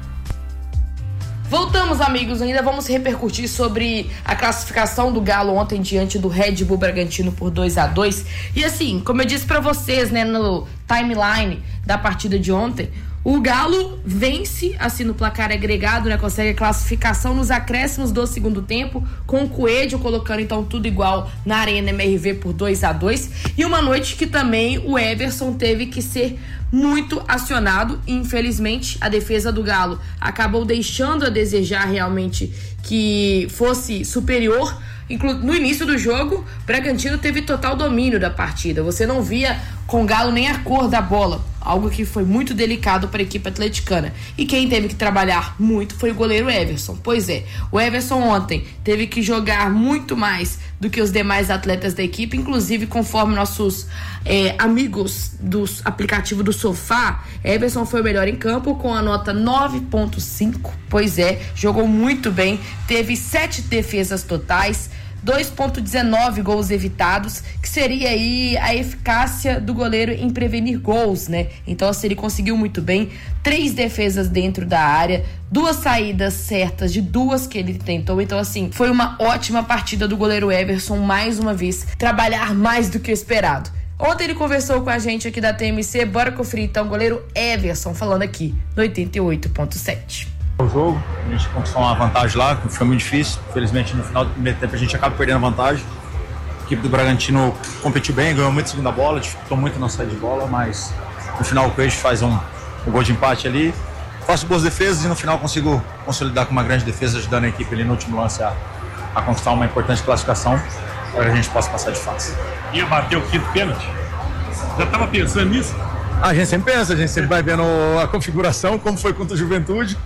Voltamos, amigos, ainda vamos repercutir sobre a classificação do Galo ontem diante do Red Bull Bragantino por dois a dois. E assim, como eu disse pra vocês, né, no timeline da partida de ontem, o Galo vence, assim, no placar agregado, né, consegue a classificação nos acréscimos do segundo tempo, com o Coelho colocando então tudo igual na Arena M R V por dois a dois. E uma noite que também o Everson teve que ser muito acionado, e infelizmente a defesa do Galo acabou deixando a desejar realmente que fosse superior. No início do jogo, o Bragantino teve total domínio da partida. Você não via com o Galo nem a cor da bola, algo que foi muito delicado para a equipe atleticana. E quem teve que trabalhar muito foi o goleiro Everson. Pois é, o Everson ontem teve que jogar muito mais do que os demais atletas da equipe, inclusive conforme nossos é, amigos do aplicativo do Sofá, Everson foi o melhor em campo com a nota nove ponto cinco. Pois é, jogou muito bem, teve sete defesas totais, dois ponto dezenove gols evitados, que seria aí a eficácia do goleiro em prevenir gols, né? Então, assim, ele conseguiu muito bem, três defesas dentro da área, duas saídas certas de duas que ele tentou. Então, assim, foi uma ótima partida do goleiro Everson, mais uma vez, trabalhar mais do que o esperado. Ontem ele conversou com a gente aqui da T M C, bora conferir então o goleiro Everson falando aqui no oitenta e oito ponto sete. O jogo, a gente conquistou uma vantagem lá, que foi muito difícil. Infelizmente, no final do primeiro tempo, a gente acaba perdendo a vantagem. A equipe do Bragantino competiu bem, ganhou muito a segunda bola, dificultou muito a nossa saída de bola, mas no final o Coelho faz um, um gol de empate ali. Faço boas defesas e no final consigo consolidar com uma grande defesa, ajudando a equipe ali no último lance a, a conquistar uma importante classificação para que a gente possa passar de fase. Ia bater o quinto pênalti? Já estava pensando nisso? A gente sempre pensa, a gente sempre vai vendo a configuração, como foi contra a Juventude.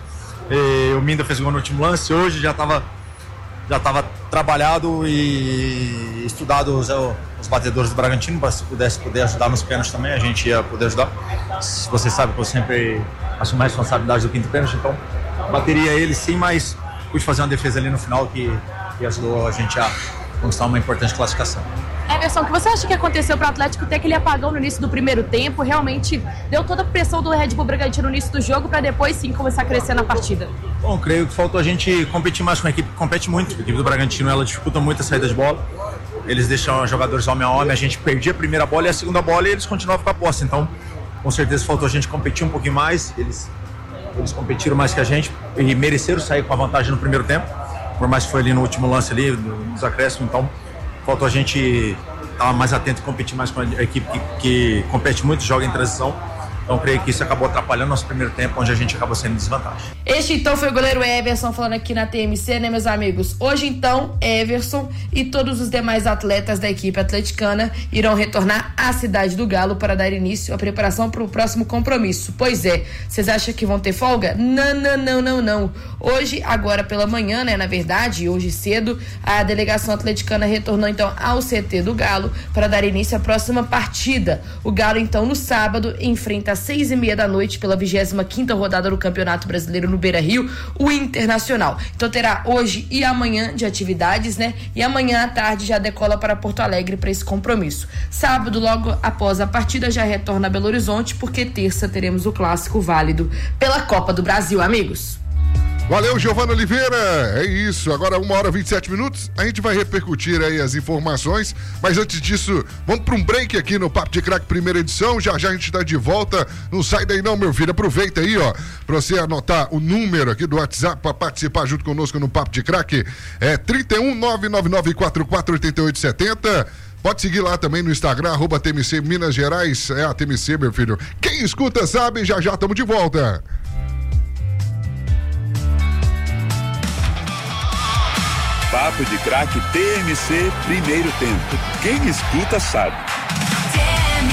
E o Minda fez o gol no último lance, hoje já estava já tava trabalhado e estudado os, os batedores do Bragantino, para se pudesse poder ajudar nos pênaltis também, a gente ia poder ajudar. Você sabe que eu sempre assumo a responsabilidade do quinto pênalti, então bateria ele sim, mas pude fazer uma defesa ali no final que, que ajudou a gente a conquistar uma importante classificação. Everson, o que você acha que aconteceu para o Atlético ter aquele apagão no início do primeiro tempo? Realmente deu toda a pressão do Red Bull Bragantino no início do jogo para depois sim começar a crescer na partida? Bom, creio que faltou a gente competir mais com a equipe que compete muito. A equipe do Bragantino, ela dificulta muito a saída de bola. Eles deixam os jogadores homem a homem, a gente perdia a primeira bola e a segunda bola e eles continuavam com a posse. Então, com certeza faltou a gente competir um pouquinho mais. Eles, eles competiram mais que a gente e mereceram sair com a vantagem no primeiro tempo. Por mais que foi ali no último lance ali, nos acréscimos, então faltou a gente estar mais atento e competir mais com a equipe que, que compete muito, joga em transição. Então, creio que isso acabou atrapalhando nosso primeiro tempo, onde a gente acabou sendo em desvantagem. Este, então, foi o goleiro Everson falando aqui na T M C, né, meus amigos? Hoje, então, Everson e todos os demais atletas da equipe atleticana irão retornar à Cidade do Galo para dar início à preparação para o próximo compromisso. Pois é, vocês acham que vão ter folga? Não, não, não, não, não. Hoje, agora pela manhã, né, na verdade, hoje cedo, a delegação atleticana retornou, então, ao C T do Galo para dar início à próxima partida. O Galo, então, no sábado, enfrenta às seis e meia da noite pela vigésima quinta rodada do Campeonato Brasileiro no Beira-Rio, o Internacional. Então terá hoje e amanhã de atividades, né? E amanhã à tarde já decola para Porto Alegre para esse compromisso. Sábado, logo após a partida, já retorna a Belo Horizonte, porque terça teremos o clássico válido pela Copa do Brasil, amigos. Valeu, Giovana Oliveira, é isso, agora uma hora e vinte e sete minutos, a gente vai repercutir aí as informações, mas antes disso, vamos para um break aqui no Papo de Craque primeira edição, já já a gente tá de volta, não sai daí não, meu filho, aproveita aí, ó, para você anotar o número aqui do WhatsApp para participar junto conosco no Papo de Craque, é trinta e um, nove nove nove quatro quatro oito oito sete zero. Pode seguir lá também no Instagram, arroba T M C Minas Gerais, é a T M C, meu filho, quem escuta sabe, já já estamos de volta. Papo de Craque T M C, primeiro tempo. Quem escuta sabe. T M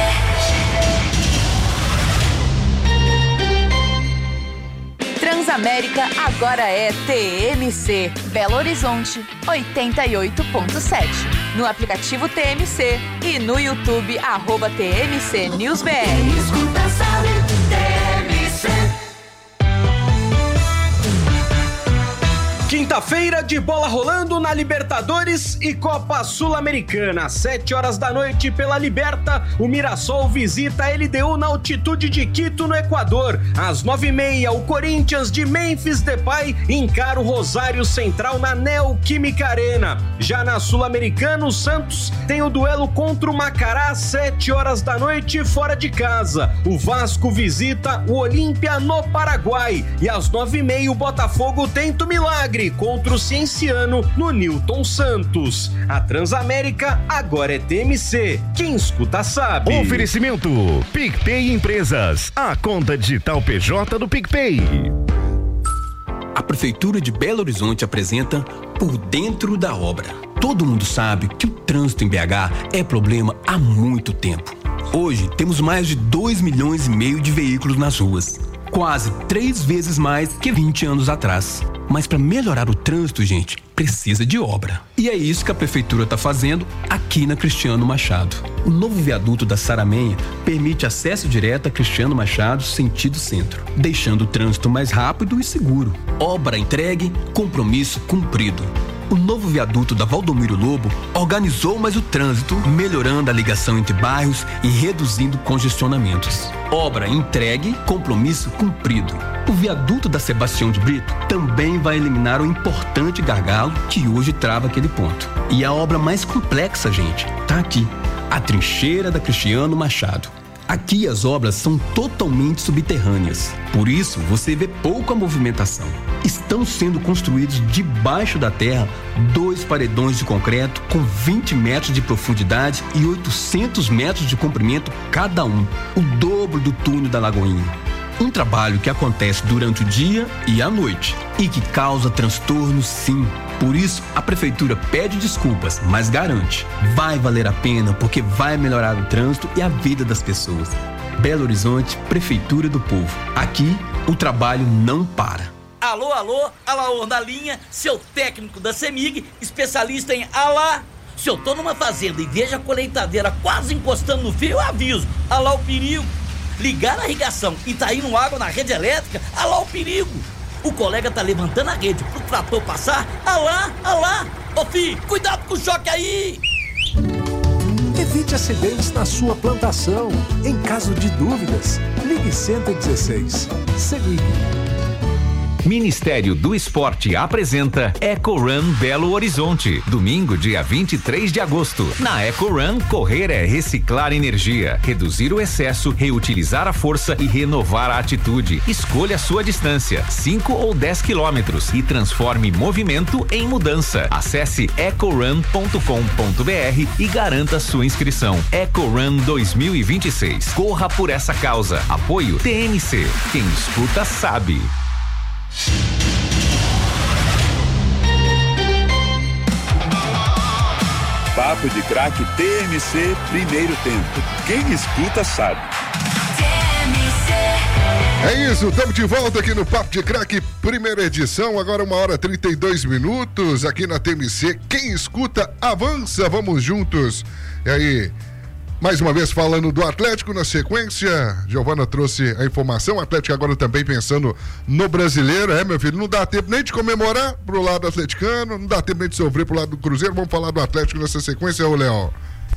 C. Transamérica agora é T M C. Belo Horizonte, oitenta e oito ponto sete. No aplicativo T M C e no YouTube, arroba T M C News B R. Quem escuta sabe, T M C. Quinta-feira de bola rolando na Libertadores e Copa Sul-Americana. Às sete horas da noite pela Liberta, o Mirassol visita a L D U na altitude de Quito, no Equador. Às nove e meia, o Corinthians de Memphis Depay encara o Rosário Central na Neoquímica Arena. Já na Sul-Americana, o Santos tem o duelo contra o Macará às sete horas da noite fora de casa. O Vasco visita o Olímpia no Paraguai. E às nove e meia, o Botafogo tenta o milagre contra o Cienciano no Newton Santos. A Transamérica agora é T M C. Quem escuta sabe. Oferecimento PicPay Empresas, a conta digital P J do PicPay. A Prefeitura de Belo Horizonte apresenta Por Dentro da Obra. Todo mundo sabe que o trânsito em B H é problema há muito tempo. Hoje temos mais de dois milhões e meio de veículos nas ruas. Quase três vezes mais que vinte anos atrás. Mas para melhorar o trânsito, gente, precisa de obra. E é isso que a Prefeitura está fazendo aqui na Cristiano Machado. O novo viaduto da Saramenha permite acesso direto a Cristiano Machado, sentido centro, deixando o trânsito mais rápido e seguro. Obra entregue, compromisso cumprido. O novo viaduto da Valdomiro Lobo organizou mais o trânsito, melhorando a ligação entre bairros e reduzindo congestionamentos. Obra entregue, compromisso cumprido. O viaduto da Sebastião de Brito também vai eliminar o importante gargalo que hoje trava aquele ponto. E a obra mais complexa, gente, tá aqui. A trincheira da Cristiano Machado. Aqui as obras são totalmente subterrâneas, por isso você vê pouca movimentação. Estão sendo construídos debaixo da terra dois paredões de concreto com vinte metros de profundidade e oitocentos metros de comprimento cada um, o dobro do túnel da Lagoinha. Um trabalho que acontece durante o dia e à noite e que causa transtorno, sim. Por isso, a Prefeitura pede desculpas, mas garante, vai valer a pena porque vai melhorar o trânsito e a vida das pessoas. Belo Horizonte, Prefeitura do Povo. Aqui, o trabalho não para. Alô, alô, Alaor na linha, seu técnico da CEMIG, especialista em alá. Se eu tô numa fazenda e vejo a colheitadeira quase encostando no fio, eu aviso, alá o perigo. Ligar a irrigação e tá indo água na rede elétrica, alá o perigo. O colega tá levantando a rede pro trator passar, alá, alá. Ô filho, cuidado com o choque aí. Evite acidentes na sua plantação. Em caso de dúvidas, ligue cento e dezesseis. Semig. Ministério do Esporte apresenta Eco Run Belo Horizonte, domingo, dia vinte e três de agosto. Na Eco Run, correr é reciclar energia, reduzir o excesso, reutilizar a força e renovar a atitude. Escolha a sua distância, cinco ou dez quilômetros, e transforme movimento em mudança. Acesse eco run ponto com ponto b r e garanta sua inscrição. Eco Run dois mil e vinte e seis. Corra por essa causa. Apoio T M C. Quem escuta sabe. Papo de Craque T M C, primeiro tempo. Quem escuta sabe. É isso, estamos de volta aqui no Papo de Craque, primeira edição, agora uma hora e trinta e dois minutos aqui na T M C. Quem escuta, avança, vamos juntos. E aí, mais uma vez falando do Atlético na sequência, Giovana trouxe a informação, o Atlético agora também pensando no brasileiro, é meu filho, não dá tempo nem de comemorar pro lado atleticano, não dá tempo nem de sofrer pro lado do Cruzeiro, vamos falar do Atlético nessa sequência, ô Léo.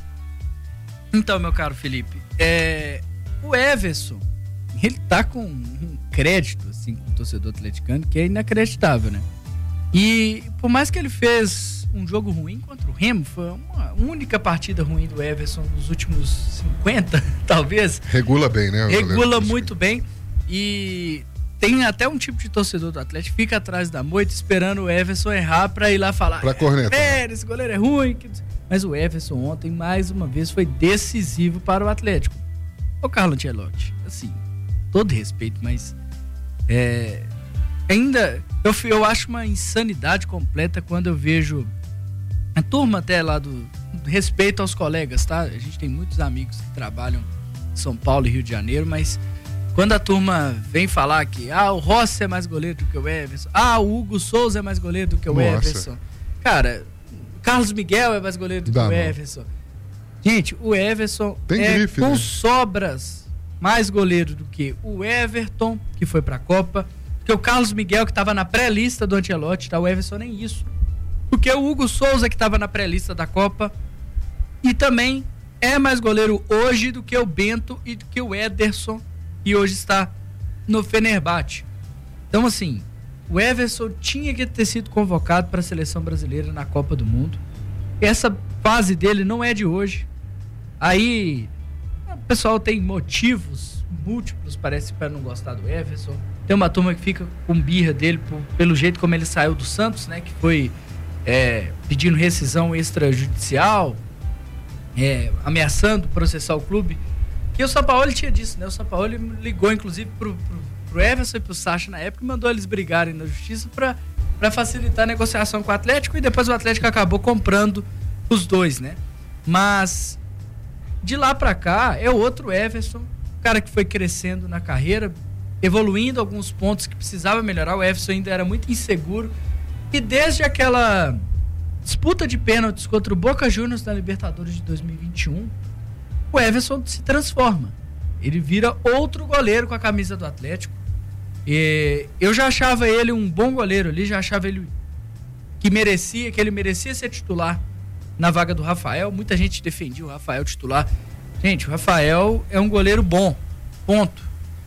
Então, meu caro Felipe, é, o Everson, ele tá com um crédito, assim, com o torcedor atleticano, que é inacreditável, né? E por mais que ele fez um jogo ruim contra o Remo, foi uma única partida ruim do Everson nos últimos cinquenta, talvez. Regula bem, né? Regula muito bem. E tem até um tipo de torcedor do Atlético que fica atrás da moita esperando o Everson errar pra ir lá falar. Pra cornetar. É, esse goleiro é ruim. Mas o Everson ontem, mais uma vez, foi decisivo para o Atlético. Ô, Carlo Ancelotti, assim, todo respeito, mas é, ainda eu, eu acho uma insanidade completa quando eu vejo a turma até lá do, do respeito aos colegas, tá? A gente tem muitos amigos que trabalham em São Paulo e Rio de Janeiro, mas quando a turma vem falar que ah, o Rossi é mais goleiro do que o Everson, ah, o Hugo Souza é mais goleiro do que o Nossa. Everson, cara, o Carlos Miguel é mais goleiro do Dá, que o Everson. Gente, o Everson tem é grife, com né? sobras mais goleiro do que o Everton, que foi pra Copa, que o Carlos Miguel, que tava na pré-lista do Ancelotti, tá? O Everson nem isso. Porque o Hugo Souza, que estava na pré-lista da Copa, e também é mais goleiro hoje do que o Bento e do que o Ederson, que hoje está no Fenerbahçe. Então, assim, o Everson tinha que ter sido convocado para a seleção brasileira na Copa do Mundo. Essa fase dele não é de hoje. Aí, o pessoal tem motivos múltiplos, parece, para não gostar do Everson. Tem uma turma que fica com birra dele por, pelo jeito como ele saiu do Santos, né, que foi... É, pedindo rescisão extrajudicial, é, ameaçando processar o clube, que o São Paulo tinha disso, né? O São Paulo ligou inclusive pro, pro, pro Everson e pro Sacha na época e mandou eles brigarem na justiça para facilitar a negociação com o Atlético, e depois o Atlético acabou comprando os dois, né? Mas de lá para cá é outro Everson, cara que foi crescendo na carreira, evoluindo alguns pontos que precisava melhorar. O Everson ainda era muito inseguro. E desde aquela disputa de pênaltis contra o Boca Juniors na Libertadores de dois mil e vinte e um, o Everson se transforma. Ele vira outro goleiro com a camisa do Atlético. E eu já achava ele um bom goleiro ali, já achava ele que merecia, que ele merecia ser titular na vaga do Rafael. Muita gente defendia o Rafael titular. Gente, o Rafael é um goleiro bom, ponto.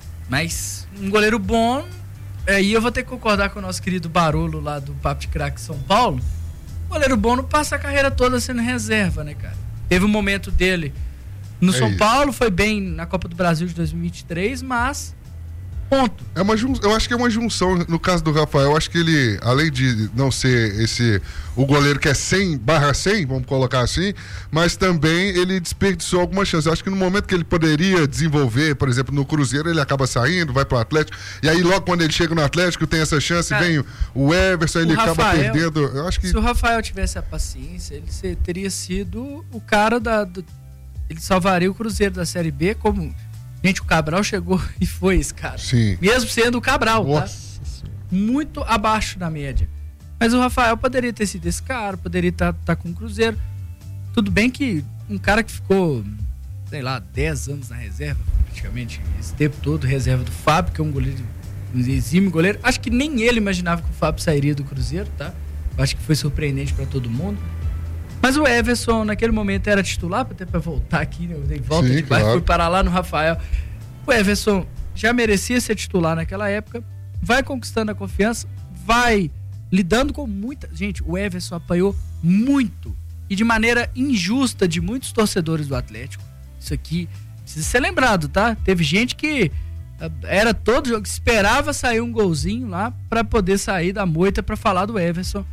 Mas um goleiro bom... É, e eu vou ter que concordar com o nosso querido Barolo lá do Papo de Craque São Paulo. O goleiro bom não passa a carreira toda sendo reserva, né, cara? Teve um momento dele no é São isso. Paulo, foi bem na Copa do Brasil de dois mil e vinte e três, mas ponto. É uma jun... Eu acho que é uma junção, no caso do Rafael, eu acho que ele, além de não ser esse, o goleiro que é cem barra cem, vamos colocar assim, mas também ele desperdiçou algumas chances. Eu acho que no momento que ele poderia desenvolver, por exemplo, no Cruzeiro, ele acaba saindo, vai pro Atlético, e aí logo quando ele chega no Atlético tem essa chance, Cara, vem o Everson, ele Rafael, acaba perdendo. Eu acho que... Se o Rafael tivesse a paciência, ele teria sido o cara da... Do... Ele salvaria o Cruzeiro da Série B, como... Gente, o Cabral chegou e foi esse cara. Sim. Mesmo sendo o Cabral, Nossa. tá? Muito abaixo da média. Mas o Rafael poderia ter sido esse cara, poderia estar tá, tá com o Cruzeiro. Tudo bem que um cara que ficou, sei lá, dez anos na reserva, praticamente, esse tempo todo, reserva do Fábio, que é um goleiro, um exímio goleiro. Acho que nem ele imaginava que o Fábio sairia do Cruzeiro, tá? Acho que foi surpreendente para todo mundo. Mas o Everson, naquele momento, era titular, até para voltar aqui, né? Eu dei volta Sim, de baixo, claro. fui parar lá no Rafael. O Everson já merecia ser titular naquela época, vai conquistando a confiança, vai lidando com muita... Gente, o Everson apanhou muito e de maneira injusta de muitos torcedores do Atlético. Isso aqui precisa ser lembrado, tá? Teve gente que era todo jogo, esperava sair um golzinho lá para poder sair da moita para falar do Everson.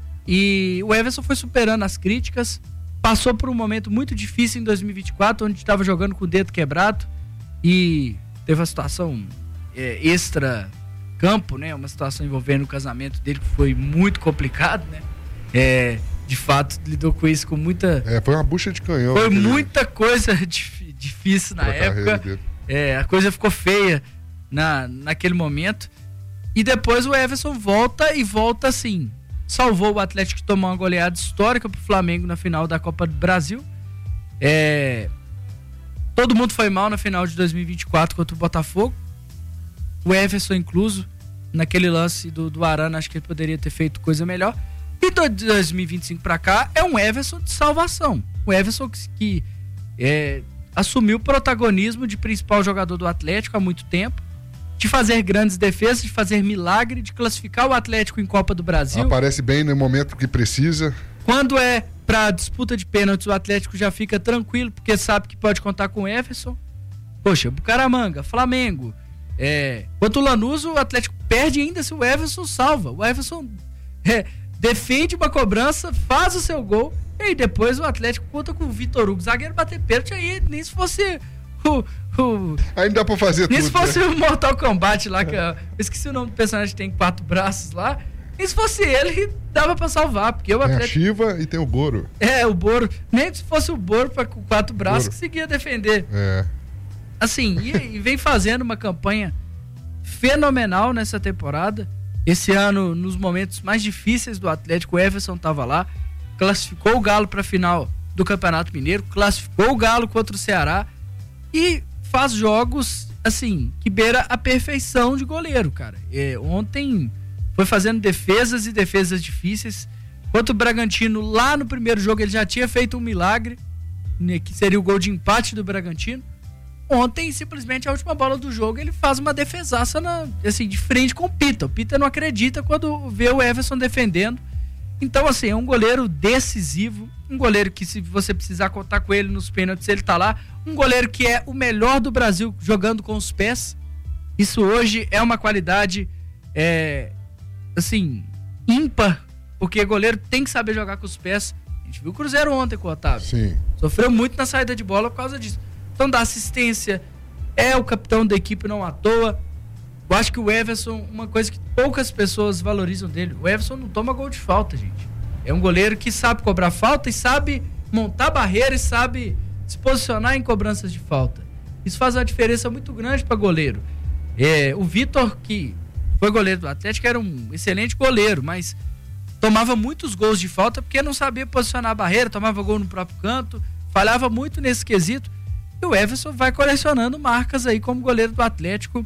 E o Everson foi superando as críticas, passou por um momento muito difícil em dois mil e vinte e quatro, onde estava jogando com o dedo quebrado e teve uma situação é, extra campo, né? Uma situação envolvendo o casamento dele que foi muito complicado, né? É, de fato, lidou com isso com muita... É, foi uma bucha de canhão. Foi aquele... muita coisa dif- difícil na Pra época. dele. É, a coisa ficou feia na, naquele momento. E depois o Everson volta e volta assim. Salvou o Atlético de tomar uma goleada histórica pro Flamengo na final da Copa do Brasil. É... Todo mundo foi mal na final de dois mil e vinte e quatro contra o Botafogo. O Everson incluso, naquele lance do, do Arana, acho que ele poderia ter feito coisa melhor. E de dois mil e vinte e cinco pra cá é um Everson de salvação. O Everson que, que é, assumiu o protagonismo de principal jogador do Atlético há muito tempo, de fazer grandes defesas, de fazer milagre, de classificar o Atlético em Copa do Brasil. Aparece bem no momento que precisa. Quando é pra disputa de pênaltis, o Atlético já fica tranquilo, porque sabe que pode contar com o Everson. Poxa, Bucaramanga, Flamengo. É, quanto o Lanús, o Atlético perde ainda se o Everson salva. O Everson é, defende uma cobrança, faz o seu gol, e aí depois o Atlético conta com o Vitor Hugo, zagueiro bater pênalti, aí nem se fosse o... o ainda dá pra fazer nem tudo. se fosse né? o Mortal Kombat lá, que eu esqueci o nome do personagem que tem quatro braços lá, nem se fosse ele, dava pra salvar, porque o Tem Atlético... a Shiva e tem o Goro. É, o Boro, nem se fosse o Boro pra, com quatro braços, Boro. que conseguia defender. É. Assim, e, e vem fazendo uma campanha fenomenal nessa temporada. Esse ano, nos momentos mais difíceis do Atlético, o Everson estava lá, classificou o Galo para a final do Campeonato Mineiro, classificou o Galo contra o Ceará e faz jogos, assim, que beira a perfeição de goleiro, cara. É, ontem foi fazendo defesas e defesas difíceis. Contra o Bragantino, lá no primeiro jogo, ele já tinha feito um milagre, né, que seria o gol de empate do Bragantino. Ontem, simplesmente, a última bola do jogo, ele faz uma defesaça na, assim, de frente com o Pita. O Pita não acredita quando vê o Everson defendendo. Então, assim, é um goleiro decisivo, um goleiro que, se você precisar contar com ele nos pênaltis, ele tá lá. Um goleiro que é o melhor do Brasil jogando com os pés. Isso hoje é uma qualidade, é, assim, ímpar, porque goleiro tem que saber jogar com os pés. A gente viu o Cruzeiro ontem com o Otávio. Sim. Sofreu muito na saída de bola por causa disso. Então, dá assistência, é o capitão da equipe, não à toa. Eu acho que o Everson, uma coisa que poucas pessoas valorizam dele, o Everson não toma gol de falta, gente. É um goleiro que sabe cobrar falta e sabe montar barreira e sabe se posicionar em cobranças de falta. Isso faz uma diferença muito grande para goleiro. É, o Vitor, que foi goleiro do Atlético, era um excelente goleiro, mas tomava muitos gols de falta porque não sabia posicionar a barreira, tomava gol no próprio canto, falhava muito nesse quesito. E o Everson vai colecionando marcas aí como goleiro do Atlético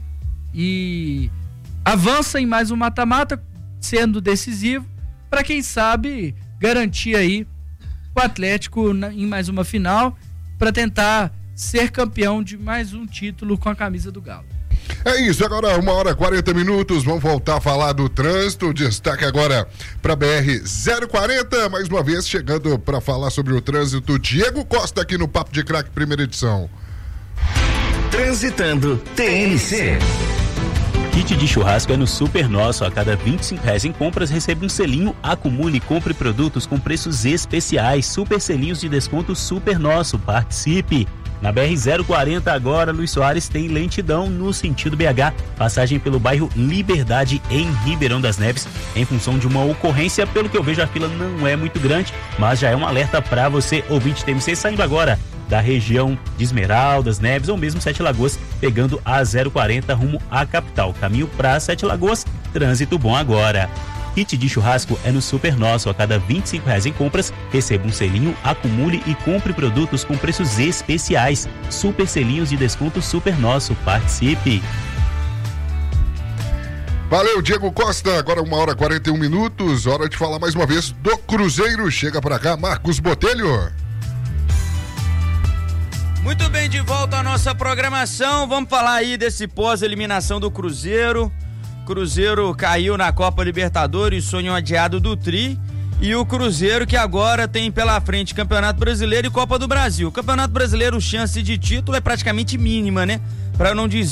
e avança em mais um mata-mata, sendo decisivo, para quem sabe garantir aí o Atlético na, em mais uma final, para tentar ser campeão de mais um título com a camisa do Galo. É isso, agora uma hora e quarenta minutos, vamos voltar a falar do trânsito, destaque agora para B R zero quarenta, mais uma vez chegando para falar sobre o trânsito, Diego Costa aqui no Papo de Craque, primeira edição. Transitando T N C. Kit de churrasco é no Super Nosso. A cada vinte e cinco reais em compras, recebe um selinho. Acumule e compre produtos com preços especiais. Super selinhos de desconto Super Nosso. Participe! Na B R zero quarenta agora, Luiz Soares tem lentidão no sentido B H, passagem pelo bairro Liberdade em Ribeirão das Neves, em função de uma ocorrência. Pelo que eu vejo, a fila não é muito grande, mas já é um alerta para você, ouvinte T M C, saindo agora da região de Esmeraldas, Neves ou mesmo Sete Lagoas, pegando a zero quarenta rumo à capital. Caminho para Sete Lagoas, trânsito bom agora. Kit de churrasco é no Super Nosso. A cada vinte e cinco reais em compras, receba um selinho, acumule e compre produtos com preços especiais. Super selinhos de desconto Super Nosso. Participe! Valeu, Diego Costa. Agora uma hora e quarenta e um minutos. Hora de falar mais uma vez do Cruzeiro. Chega pra cá, Marcos Botelho. Muito bem, de volta à nossa programação. Vamos falar aí desse pós-eliminação do Cruzeiro. Cruzeiro caiu na Copa Libertadores, sonho adiado do Tri. E o Cruzeiro que agora tem pela frente Campeonato Brasileiro e Copa do Brasil. Campeonato Brasileiro, chance de título é praticamente mínima, né? Pra não dizer